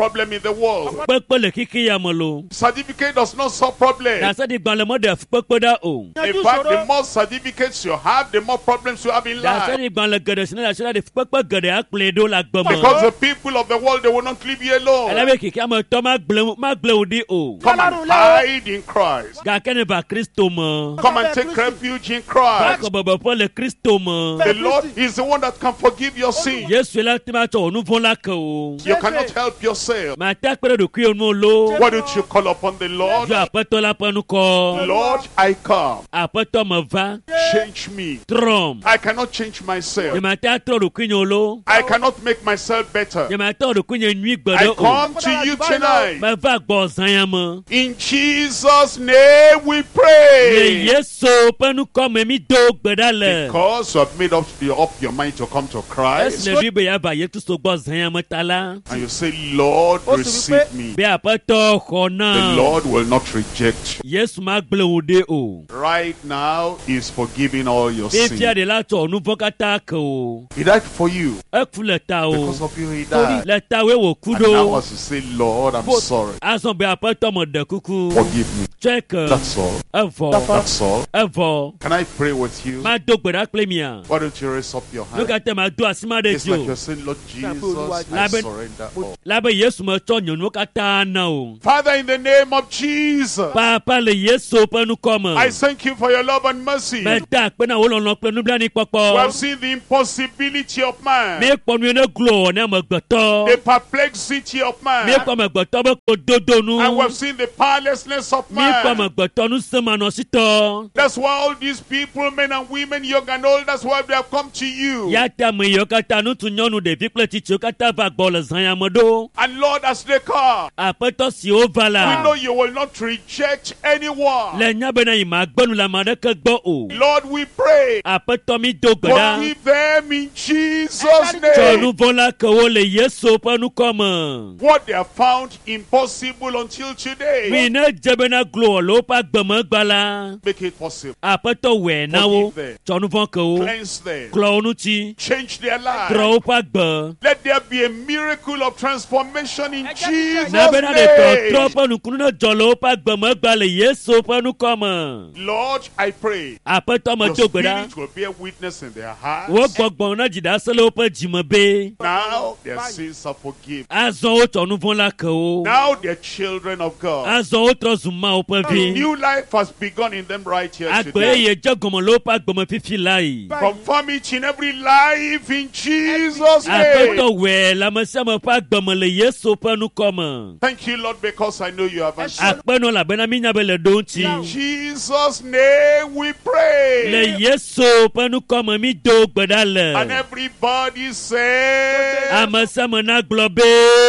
problem in the world. Pekpe le kiki ya molo. Certificate does not solve problems. Na se di gban le mo de pekpe da o. In fact, the more certificates you have, the more problems you have in Na se life. di gban le gede sine la se la de pekpe gede akple do la gbemo. Because the people of the world, they will not leave you alone. Elebe kiki ama to ma gle ma gle odi o. Come and hide in Christ. Ga kene ba Kristo mo. Come and take refuge in Ba Christ. ko bobo po le Kristo mo. The Lord is the one that can forgive your sin. Yesu la ti ma to onu fun la ko o. You cannot help yourself. Ma ta pere do ki onu lo. Why don't you call upon the Lord? Jo apeto la panu ko. Lord, I come. Apeto mo va. Change me. Trom. I cannot change myself. Ye ma ta tro do kinyo lo. I cannot make myself better. Ye ma ta do kinyo nwi I gbedo o. come to you tonight. Ma va gbo zan ya mo. In Jesus' name we Le pray. Yesu panu ko me mi do gbeda le. Because you have made up, up your mind to come to Es Christ. le bibe ya ba yetu so gbo zan ya mo tala. And you say, Lord, receive me. Be apeto ko The na. Lord will not reject you. Yesu ma gble ode o. Right now, He's forgiving all your Be sins. fia de la to onu vokata ko. He died for you. E fu le ta o. Because of you, He died. Le ta we wo And now kudo. as you say, Lord, I'm sorry. Ason be apeto mo de kuku. Forgive me. Check. That's all. Evo. That's all. Evo. Can I pray with you? Ma do gbeda kple mia. Why don't you raise up your hand? Look at them ma do asima de It's like jo. you're saying, Lord Jesus, I Labe- surrender all. Labe Yesu mo to nyonu kata na o. Father, in the name of Jesus, Papa le Yesu panu komo. I thank you for your love and mercy. Me da pe na wo lo no pe nu bla ni We popo. have seen the impossibility of man, Me ponu ne glo na mo gboto. the perplexity of man, Me ko mo gboto be ko dodo nu. and we have seen the powerlessness of Me ko mo man. gboto nu se ma no sito. That's why all these people, men and women, young and old, that's why they have come to you. Ya ta me yo kata nu tu nyonu de vikle ti ti kata va gbo le zan ya modo. And Lord, as they come, Apeto si o we vala. know you will not reject anyone. Le nya be na yi ma gbonu la ma de ke gbo o. Lord, we pray, Apeto mi do gbeda. forgive them in Jesus' Tonu name. vola ke wo le Yesu panu komo. What they have found impossible until today, Mi ne jebe na glo lo pa gbemo gbala. make it possible. Apeto we na wo. Forgive them. Tonu von ke wo. Cleanse them. Klo nu ti. Change their lives. Tro pa gbe. Let there be a miracle of transformation in Jesus' Na be na de to tro name. panu kunu na jolo pa gbemo gbale Yesu panu komo. Lord, I pray Apeto mo your jo gbeda. spirit will bear witness in their Wo hearts. gbogbo na jida sele pa jimo be. Now their sins are forgiven. Azon o tonu von la ke wo. Now they're children of God. Azon o tro zuma o pa A vi. new life has begun in them right here Agbe today. ye je gomo lo pa gbemo fifi lai. Confirm each and every life in Jesus' name. Apeto we la mo se mo pa gbemo le Yesu panu komo. Thank you, Lord, because I know you have answered. Akpeno la bena mi nya be le don ti. In Jesus' name we Le pray. Yesu panu komo mi do gbeda And le. everybody say, Amasa mo na globe.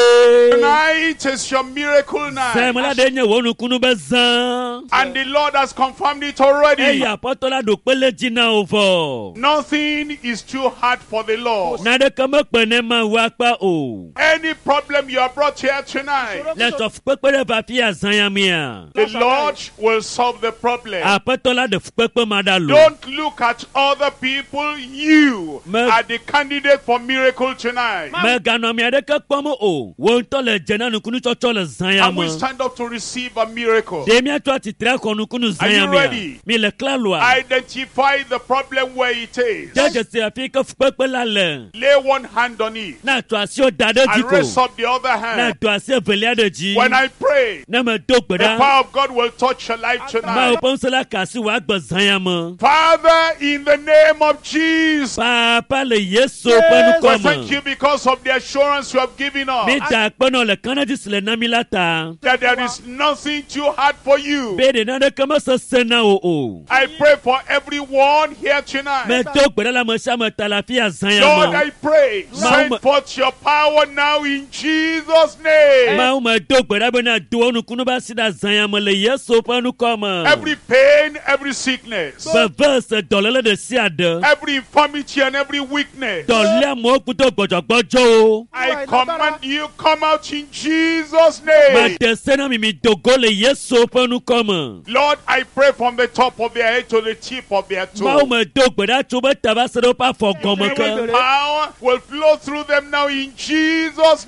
tonight is your miracle Se mo la night. de nye wonu kunu be zan. And the Lord has confirmed it E already. ya potola do pele jina ovo. Nothing is too hard for the Lord. Na de kama pene ma wa pa o. Any problem you are brought here tonight, Let of pepere va fi azan ya mia. the Lord will solve the problem. Apetola de pepe madalo. Don't look at other people. You Me- are the candidate for miracle tonight. Me gano mi adeke kpomo o. Wo nto le jena nukunu chocho le zan ya And we mo. stand up to receive a miracle. De mi atwa ti tre ko nukunu zan Are ya you mia. ready? Mi le klalwa. Identify the problem where it is. Jaje se afika pepe la le. Lay one hand on it Na to asio dade and raise diko. up the other Na hand. to asio velia de ji. When I pray, Na me do the gbeda. power of God will touch your life Ma tonight. opon se la kasi wa gbo zan ya mo. Father, in the name of Jesus, Papa le Yesu penu we thank komo. you because of the assurance you have given Mi us ta kpono le kanadi sile na mi lata. that there is nothing too hard for you. Be de na de kama se sena o o. I pray for everyone here tonight. Me do gbeda la mo sha mo talafia zan ya Lord, mo. I pray, send Ma- forth your power now in Jesus' name. Ma ma do gbeda be na do onu kunu ba sida zan ya mo le Yesu penu komo. Every pain, every sickness, Be verse dolele de si ade. every infirmity and every weakness, Dole mo kuto gbojogbojo o. I command you come out in Jesus' Ma name. de sena mi mi dogo le Yesu penu komo. Lord, I pray from the top of their head to the tip of their Ma toe. ma do gbeda tu be taba se do pa fo gomo Your kan. power will flow through them now in Jesus' Me name.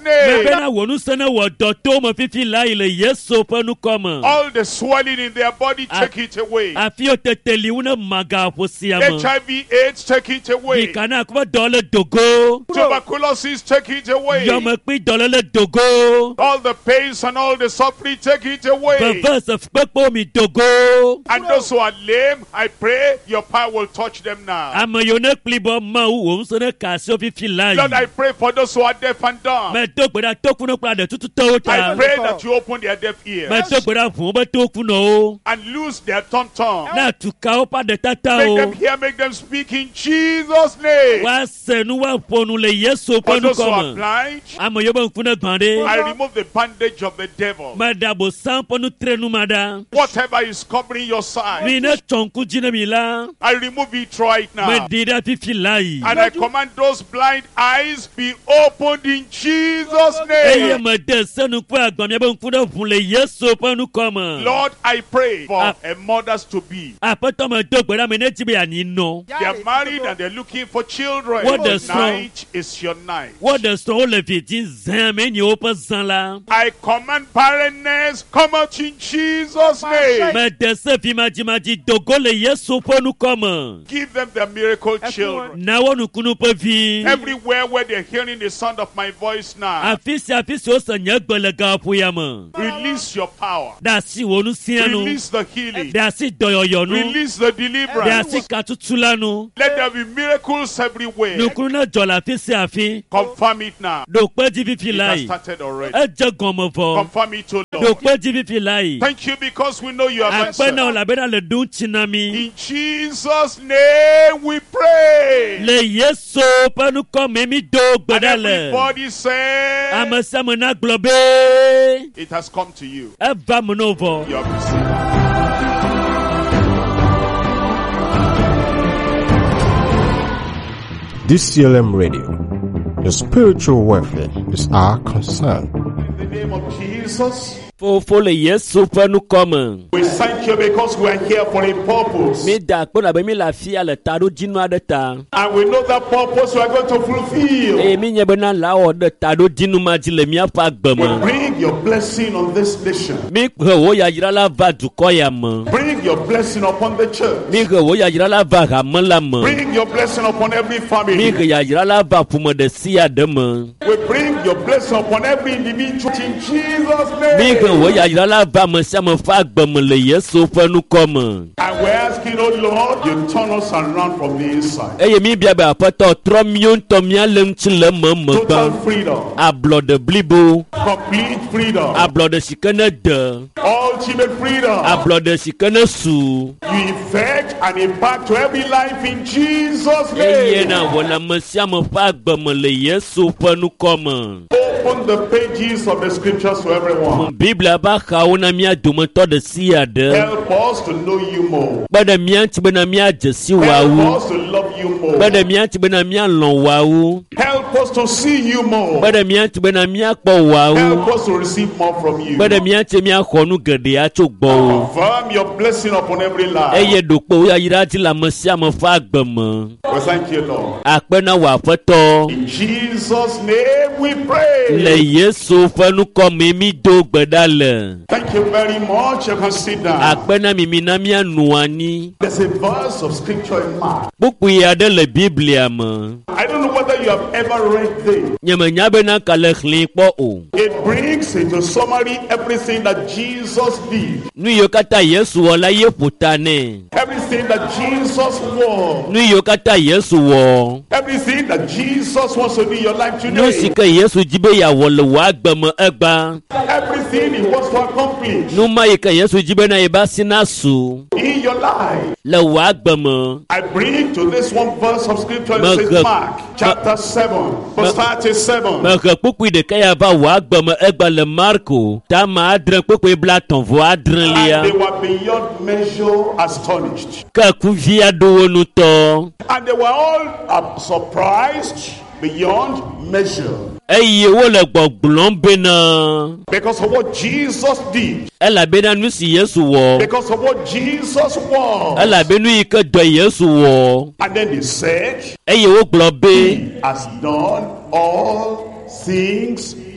Bena wonu sene wo doto mo fifi la ile Yesu penu koma. All the swelling in their body, take it away. Afio teteli una maga posiama. H I V AIDS, take it away. Ikana kuba dole dogo. Tuberculosis, take it away. Yamakpi dole dogo. All the pains and all the suffering, take it away. Perverse of pepo mi dogo. And those who are lame, I pray your power will touch them now. Amayone plibo ma u sene kasio fifi la. Lord, I pray for those who are deaf and dumb. Me dogbeda tokuno plade tutu tota. I pray that you open their deaf ears. Me dogbeda fun be tokuno. And loose their tongue tongue. Na tukao pa de tata Make o. them hear, make them speak in Jesus' name. Wa senu wa ponu le Yesu For penu those who are koma. blind, Amoyoba mfuna gbande. I remove the bandage of the devil. Madabo sampo nu trenu mada. Whatever is covering your side, Mi ne chonku jina mi la. I remove it right now. Me dida fifi lai. And I command those blind eyes be opened in Jesus' Eye name. me de senu kwa agba mi ba mfuna fun le Yesu penu koma. Lord, I pray for Ah. a mothers to be. Apoto me dogbeda me ne tibe ani no. They are married and they're looking for children. What the song? Tonight is your night. What the store le fitin zan me ni opa zan la. I command barrenness, come out in Jesus' name. Me de se fi maji maji dogo le Yesu penu koma. Give them their miracle children. Na wonu kunu pe fi. Everywhere where they're hearing the sound of my voice now, Afisi afisi o se nye gbele ga pu ya mo. release your power. Da si wonu sianu. Release the healing. Da si doyoyo nu. Release the Da deliverance. si katutula nu. Let there be miracles everywhere. Nukunu na jola afisi afi. Confirm it now. Do pe ji fifi It has lai. started already. E je gomo fo. Confirm it, O Do Lord. pe ji fifi lai. Thank you because we know you have Akpe na answered. ola bena le dun chinami. In Jesus' name we pray. Le Yesu penu koma mi do And gbeda le. everybody say, Amasama na globe. it has come to you. E va monovo. You have received. D C L M Radio. The spiritual welfare is our concern. In the name of Jesus, Fofo le Yesu penu koma. we thank you because we are here for a purpose. Mi da kpo na be mi la fia le taro jinu ade ta. And we know that purpose we are going to fulfill. E mi nye be na la o de taro jinu ma ji le mi afa We gbemo. bring your blessing on this nation. Mi he wo ya yira la va duko ya mo. Bring your blessing upon the church. Mi he wo ya yira la va ha mo la mo. Bring your blessing upon every Mi family. he ya yira la va pumo de si ya de mo. We bring your blessing upon every individual in Jesus' Mi he wo name. ya yira la va mo sa mo fa gbemo le Yesu penu koma. And we're asking, oh Lord, you turn us around from the inside. E ye mi bia ba apoto tro mi on to mi ale nti le mo mo Total ba. freedom. A blood de blibo. Complete freedom. A blood de sikene de. Ultimate freedom. A blood de sikene su. You effect and impact to every life in Jesus' Eye name. na wona mesia mo fa gbemo le Yesu penu koma. Open the pages of the scriptures to everyone. Biblia ba ka wona mi adumo to de si ade. Help us to know you more. Bada mi anti bena mi ajesi Help wawu. us to love you more. Bada mi anti bena mi alon wawu. Help us to see you more. Bada mi anti bena mi akpo wawu. Help us to receive more from you. Bada mi anti mi akhonu gede achogbo o. Confirm your blessing upon every life. Eye dopo ya yira ti la mesia mo fa gbemo. We thank you, Lord. Apena wa feto. In Jesus' name we pray. Le Yesu fenu komi mi do gbedale. Thank you very much. You can sit down. Apena mi mi na mi anuani. There's a verse of scripture in Mark. Buku ya de le Biblia mo. I don't know whether you have ever read this. Nyeme nyabe na kale khli po o. It brings into summary everything that Jesus did. Nu yo kata Yesu wala ye putane. Everything that Jesus was. Nu yo kata Yesu wo. Everything that Jesus wants to do in your life Nu today. sika Yesu jibe ya wole wa gbemo egba. Everything he wants to accomplish Nu ma yika Yesu jibe na yeba sinasu. in your life. Le wa gbemo. I bring to this one verse of scripture in Ma- Saint ma- Mark chapter seven, verse thirty-seven. Me ke pukui de kaya va wa gbemo egba le Marko. Ta ma adren pukui bla ton vo adren And they lia. were beyond measure astonished. Ka kuvia do wonu to. And they were all uh, surprised beyond measure Eye wo le gbogblon bena. because of what Jesus did, Ela bena nu si Yesu wo. because of what Jesus was. Ela benu ike do Yesu wo. And then they said, Eye wo glo be. He has done all things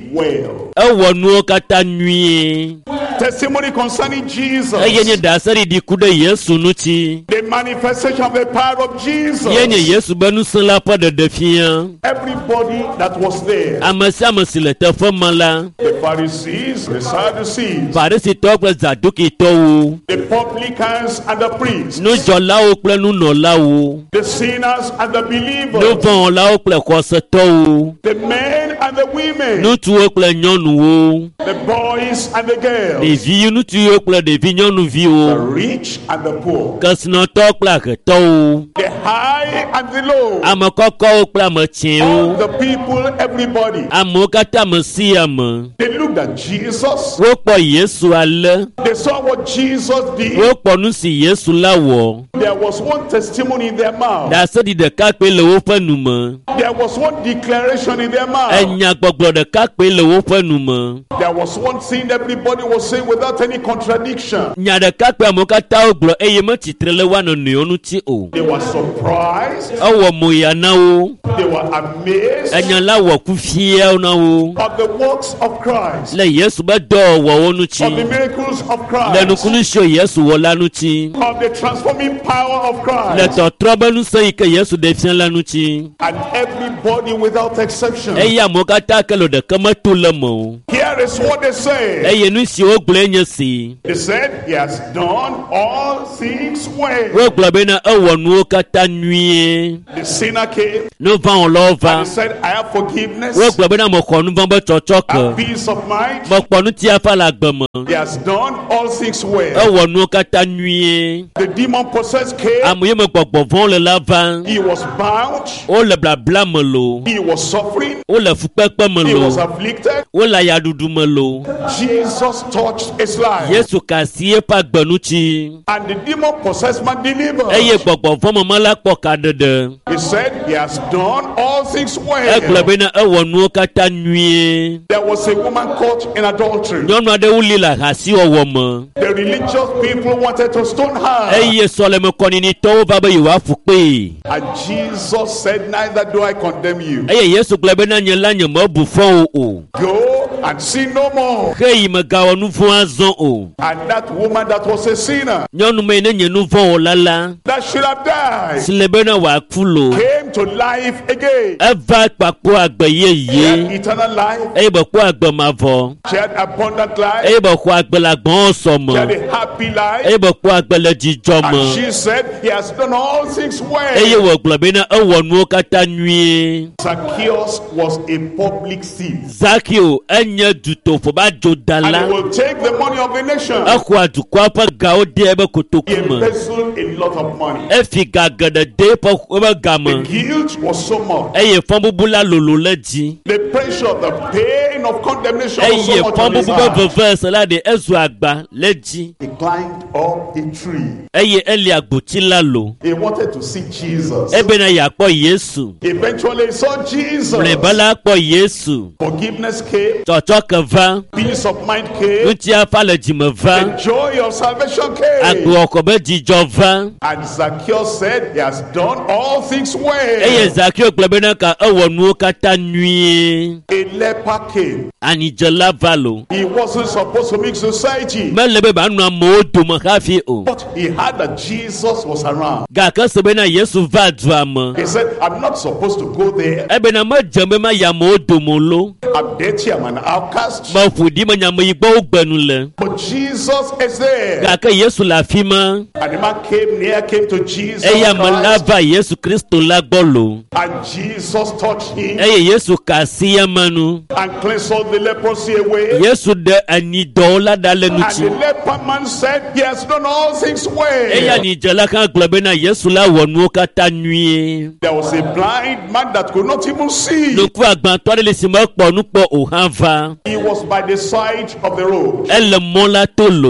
well. Ɛwɔ nuwo katã nyuie. Testimony concerning Jesus. Eye nye dasari di ku ɖe Yesu ŋuti. The manifestation of the power of Jesus. Ye nye Yesu be ŋusẽ la ƒe ɖeɖefia. Everybody that was there. Ame sia ame si le teƒe me la. The Pharisees, the Sadducees. Farisitɔwo kple Zadukitɔwo. The publicans and the priests. Nujɔlawo kple nunɔlawo. The sinners and the believers. Nuvɔ̃lawo kple xɔsetɔwo. The men and the women. Ŋutsuwo kple nyɔnuwo. The boys and the girls. Ɖevi ŋutsuwo kple ɖevi The nyɔnuviwo. rich and the poor. Kesinɔtɔwo kple ahetɔwo. The high and the low. Ame kɔkɔwo kple ame All tsɛwo. the people, everybody. Amewo katã ame si ame. They looked at Jesus. Wokpɔ Yesu ale. They saw what Jesus did. Wokpɔ nu si Yesu la wɔ. There was one testimony in their mouth. Ɖaseɖi ɖeka kpe le woƒe nume. There was one declaration in their mouth. Enyagbɔgblɔ ɖeka kpe le woƒe nume. There was one thing everybody was saying without any contradiction. Nya ɖeka kpe amewo katã wogblɔ eye metsitre le woa nɔnɔewo ŋuti o. They were surprised. Ewɔ moya na wo. They were amazed Enya la wɔ kufia na wo. of the works of Christ, Le Yesu be dɔwɔwɔwo of the ŋuti. miracles of Le Christ, nukunu sio Yesu wɔ la ŋuti. of the transforming power of Le Christ. tɔtrɔ be nusẽ yi ke Yesu ɖe fia la ŋuti. And everybody without exception. Eye amewo katã ke le ɖeke meto le me o. Here is what they say. Eye nu si wogblɔe nye si. They said, He has done all things well. Wogblɔ bena ewɔ nuwo katã nyuie. The sinner came Nuvãwɔlawo and va. he said, I have forgiveness, Wogblɔ bena mexɔ nuvã be tsɔtsɔke. have peace of mind. Mekpɔ nutiafa le agbe me. He has done all things well. Ewɔ nuwo katã nyuie. The demon possessed came. Ame yi me gbɔgbɔ vɔ̃wo le la va. He was bound. Wole blabla me lo. He was suffering. Wole fukpekpe me He was lo. afflicted. Wole ayaɖuɖu me lo. Jesus touched his life. Yesu kasi eƒe agbe ŋuti. And the demon possessed man delivered. Eye gbɔgbɔ vɔ̃ me me la kpɔ kaɖeɖe. He said, He has done all things Egblɔ well. bena ewɔ nuwo katã nyuie. There was a woman caught in adultery. Nyɔnu aɖewo li le ahasiwɔwɔ me. The religious people wanted to stone her. Eye sɔlemekɔninitɔwo va be yewoaƒu kpee. And Jesus said, Neither do I condemn you. Eye Yesu gblɔ bena nye la nyemebu fɔ wo o. Go and sin no more. Xeyi megawɔ nu vɔ̃ azɔ o. And that woman that was a sinner, Nyɔnu me yi ne nye nu vɔ̃ wɔla la. that should have died, Si le bena wòaku lo. came to life again. Eva kpakpɔ agbe She had yeye. eternal life. Eye bèkpɔ agbe mavɔ. She had abundant life. Eye bèxɔ agbe le agbɔsɔ She had me. a happy life. Eye bèkpɔ agbe le dzidzɔ And me. she said, He has done all things Eye well. wògblɔ bena ewɔ nuwo katã nyuie. Zacchaeus was a public thief. Zakeo enye dutoƒo ba And he dzodala. will take the money of the nation. Exɔa dukɔa ƒe gawo de ebe He kotoku me. embezzled a lot of money. Efi ga geɖe de eƒe ebe The game. guilt was so much. Eye fɔbubu la lolo le dzi. The pressure, the pain of condemnation was so Eye much on his fɔbubu be heart. veve se la de ezu agba le dzi. He climbed up a tree. Eye eli agbotsi la lo. He wanted to see Jesus. Ebena yeakpɔ Yesu. Eventually he saw Jesus. Mlɔeba la kpɔ Yesu. Forgiveness came. Tsɔtsɔke va. Peace of mind came. Ŋutiafa le dzime va. The joy of salvation came. Agboxɔ be dzidzɔ va. And Zacchaeus said, He has done all things Eye well. Zakeo gblɔ bena ka ewɔ nuwo katã nyuie. A leper came. Anidzela va lo. He wasn't supposed to mix society. Mele be ba nu amewo dome hafi o. But he heard that Jesus was around. Gake se bena Yesu va dua me. He said, I'm not supposed to go there. Ebena medze be ma yi amewo dome lo. I'm dirty, I'm an outcast. Meƒo ɖi menye ameyibɔwo gbenu le. But Jesus is there. Gake Yesu le afi ma. And the man came near, came to Jesus Eye ame la Christ, va Yesu Kristo la gbɔ lo. and Jesus touched him Eye Yesu ka asi eme nu. and cleansed all the leprosy away. Yesu ɖe anidɔwo la ɖa le And the ŋuti. leper man said, He has done all things Eye well. anidzela hã gblɔ bena Yesu la wɔ nuwo katã nyuie. There was a blind man that could not even see. Nuku agbãtɔ aɖe le si mekpɔ nu kpɔ o hã va. He was by the side of the road. Ele mɔ la to lo. And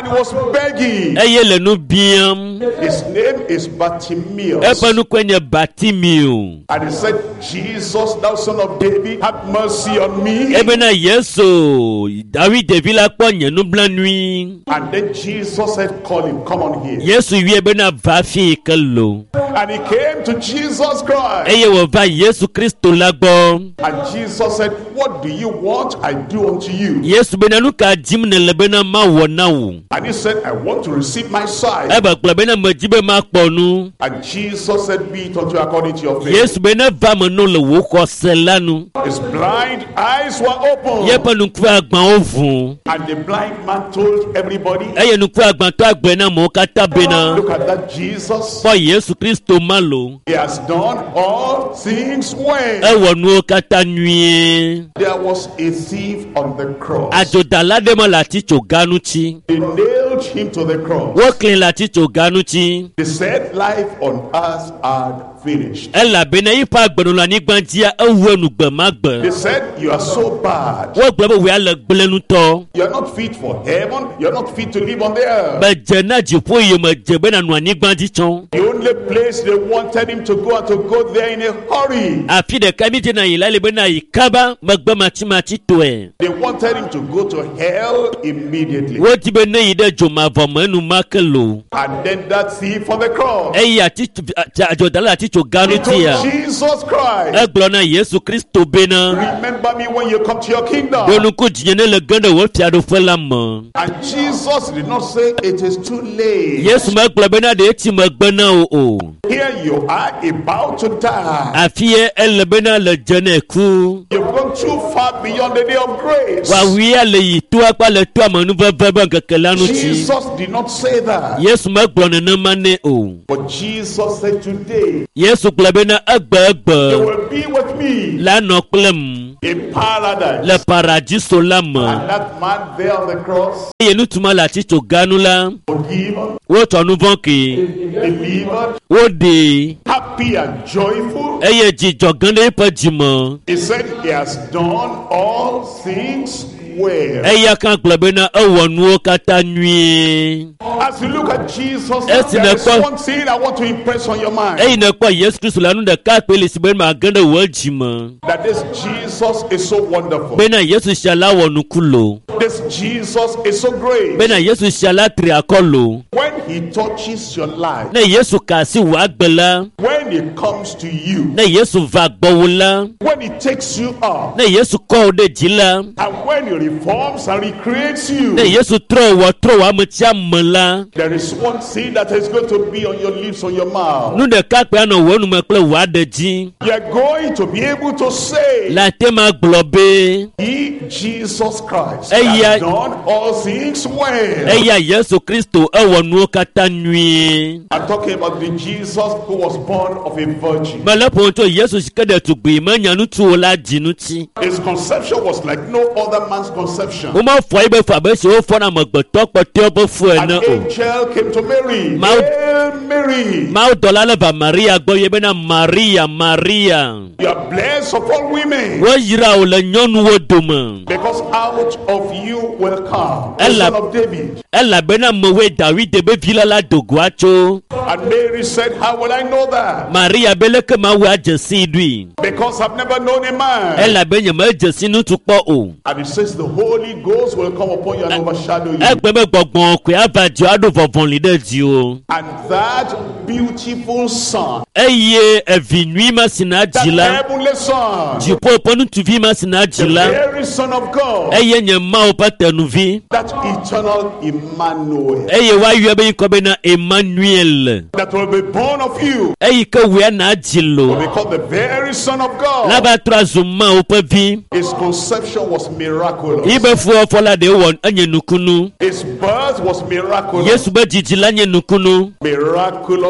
And he was begging. eye le nu biam His name is Bartimaeus. ebe nu kwenye Bartimeo And he said, Jesus, thou son of David, have mercy on me. ebe na Yesu David devi la kpo nye nu blanui And then Jesus said, call him, come on here. Yesu wi ebe na va fi kelo And he came to Jesus Christ. eye wo va Yesu Kristo la gbo And Jesus said, what do you want I do unto you? Yesu be na nu ka jim ne le be na ma wo na wo And he said, I want to receive my sight. ebe kplo be na ma jibe ma kpo nu And Jesus said, be it unto you according to your faith. Yesu be na va mo no le wo ko se la nu His blind eyes were open. ye pe nu ku agban ovun And the blind man told everybody, eye nu ku agban to agbe na mo kata be na look at that Jesus. po Yesu Kristo ma lo He has done all things well. e wo nu kata nwie There was a thief on the cross. ajoda lade mo lati tso ganu chi They nailed him to the cross. wo clean lati tso ganu chi They said life on earth had finished. e la be na ipa agbenu la ni gbantia e wo nu gbe ma They gbe said you are so bad. wo gbe bo we ale gblenu to You are not fit for heaven. You are not fit to live on the earth. be je na jipo ye me je be na nu ani gbandi chon The only place they wanted him to go and to go there in a hurry. afi de ka mi je na yila le be na ikaba me gbe ma ti ma ti to e They wanted him to go to hell immediately. wo ti be ne ide jo ma vo mo nu ma kelo And then that thief on the cross. e ya ti ajoda la ti tso ganu He ti told ya Jesus e Christ, gblo na Yesu Kristo be na remember me when you come to your kingdom. donu ku jinye ne le gande wo fi ado fe la mo And Jesus did not say it is too late. Yesu me gblo be na de ti mo gbe na o o Here you are about to die. afi e ele be na le je na ku You've gone too far beyond the day of grace. wa wi ale yi to apa le to amanu veve ba keke lanu ti Jesus did not say that. Yesu me gblo ne na mane o But Jesus said today, Yesu gblo be na egbe you egbe will be with me la no klem in paradise. le paradiso la mo And that man there on the cross, ye nu tuma la ti tso ganu la forgiven, wo to nu von ke delivered, wo de happy and joyful. eye jijo gande pe jimo He said he has done all things well. eye kan gblo be na e wo nu kata nwie As you look at Jesus, Yes, there in is the- one thing I want to impress on your mind. eye na po Yesu Kristo la nu de ka pe le si be ma gande wo jimo That this Jesus is so wonderful. be na Yesu shala wo nu kulo This Jesus is so great. be na Yesu shala tri akolo When he touches your life, na Yesu ka si wa gbela when he comes to you, na Yesu va gbowo la when he takes you up, na Yesu ko o de jila and when he reforms and recreates you, na Yesu tro wo tro wa mo tia mala there is one thing that is going to be on your lips, on your mouth. nu de ka pe ana wo nu me kple wa de ji You are going to be able to say, la te ma gblo be he, Jesus Christ, Hey, yeah. has done all things well. eya Yesu Kristo e wo nu kata nwie I'm talking about the Jesus who was born of a virgin. mala ponto Yesu sikede tugbi ma nyanu tu o la jinu ti His conception was like no other man's conception. o ma fo ibe fa be se o fo na mo gbeto pote obo fu e An na o angel came to Mary. Ma- Hail Mary, ma o dola le ba Maria gbo ye be na Maria Maria you are blessed of all women, wo yira o le nyonu wo dum because out of you will come the Ella- son of David. e la be na mo we David be vila la doguacho And Mary said, how will I know that? Maria be le ke ma wa jesi dui Because I've never known a man. e la be nye ma jesi nu tu po o And it says the Holy Ghost will come upon you and overshadow e you. gbe me gbogbon ko ava jo ado vovon li de ji o And that beautiful son, eye evinui ma sina that jila heavenly son, jipo ponu tu vi ma sina the jila very son of God, eye nye ma o patenuvi that eternal Emmanuel, eye wa yue be ko be na Emmanuel that will be born of you, eye ke we na will jilo be called the very son of la God. ba trazu ma o pe vi His conception was miraculous. ibe fu o fola de won enye nukunu His birth was miraculous. Yesu be jijila nye nukunu Miraculous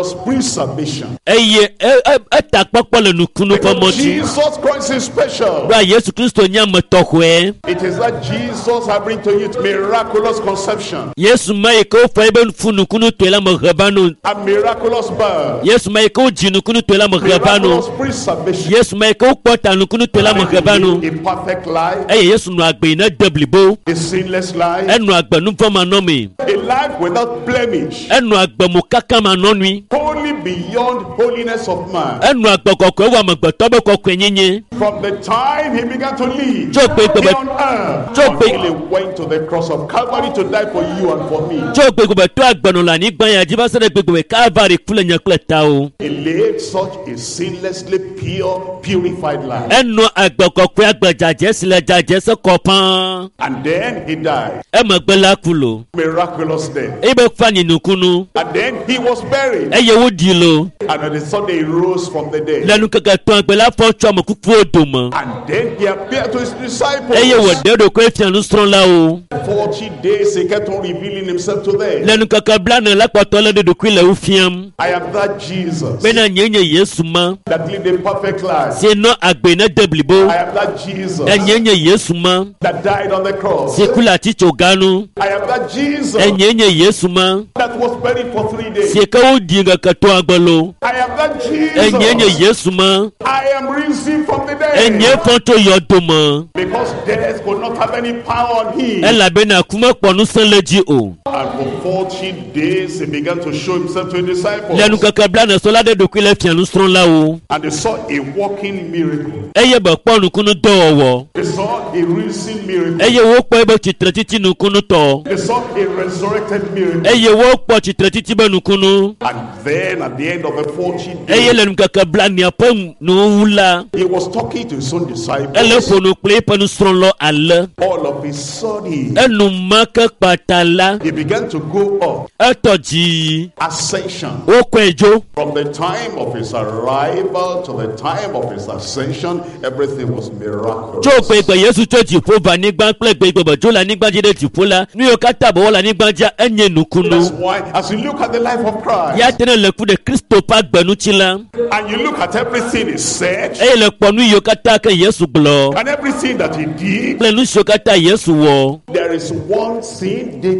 miraculous preservation. eye eta kpokpo le nukunu Because pomoji Jesus Christ is special. ba Yesu Kristo nya metohwe It is that Jesus I bring to you miraculous conception, Yesu mai ko fa ibe funukunu twela magabano a miraculous birth, Yesu mai ko jinukunu twela magabano miraculous preservation, Yesu mai ko kpota nukunu twela magabano a perfect life, eye Yesu no agbe na deblibo a sinless life, enu agbe nu foma nomi a life without blemish, enu agbe mu kaka ma nonui wholly beyond holiness of man. enu agbe kokwe wa magbeto be kokwe nyenye From the time he began to live Jo pe gbe- here on earth, Jo pe- until he went to the cross of Calvary to die for you and for me. jo gbegbe to agbenu la ni gban ya jiba se gbegbe Calvary kule nya kule ta o He lived such a sinlessly pure, purified life. enu agbe kokwe agbe jaje sile jaje se kopan And then he died. e magbe la kulo Miraculous death. e be fani nukunu And then he was buried. e ye wo di lo And on the Sunday he rose from the dead. lenu keke to agbe la fo cho mo kuku odomo And then he appeared to his disciples. e ye wo de do ko fi anu stron la o Forty days he kept on revealing himself to them. lenu keke blana la kpoto le de do ku le ufiam I am that Jesus be na nyenye Yesu ma that lived a perfect life. se no agbe na deblibo I am that Jesus e nyenye Yesu ma that died on the cross. se kula ti choganu I am that Jesus e nyenye Yesu ma that was buried for three days. se ka o di nga ka to agbolo I am that e nyenye Jesus. Yesu ma I am risen from the e nye dead. fonto yodomo Because death could not have any power on him. e la be na kuma ponu sanleji o And for forty days he began to show himself to his disciples. lenu keke blana so la de do ku le fi anu stron la o And they saw a walking miracle. e ye be ponu kunu do owo They saw a risen miracle. e ye wo po e be chitre titi nukunu to They saw a resurrected miracle. e ye wo po chitre titi be nukunu And then at the end of the forty e ye days, lenu keke blana pom no wula he was talking to his own e le disciples. ponu ple ponu stron lo ale All of a sudden, enu maka patala he began to go up. e toji Ascension. o ko ejo From the time of his arrival to the time of his ascension, everything was miraculous. jo pe gbe Yesu to ti fo ba nigba ple gbe gbe jo la nigba jide ti fo la ni o ka tabo la nigba ja enye That's nukunu why, as you look at the life of Christ, ya tene le ku de Kristo pa gbenu ti la and you look at everything he said, e le ponu yo kata ke Yesu glo and everything that he did, ple nu so kata Yesu wo there is one thing they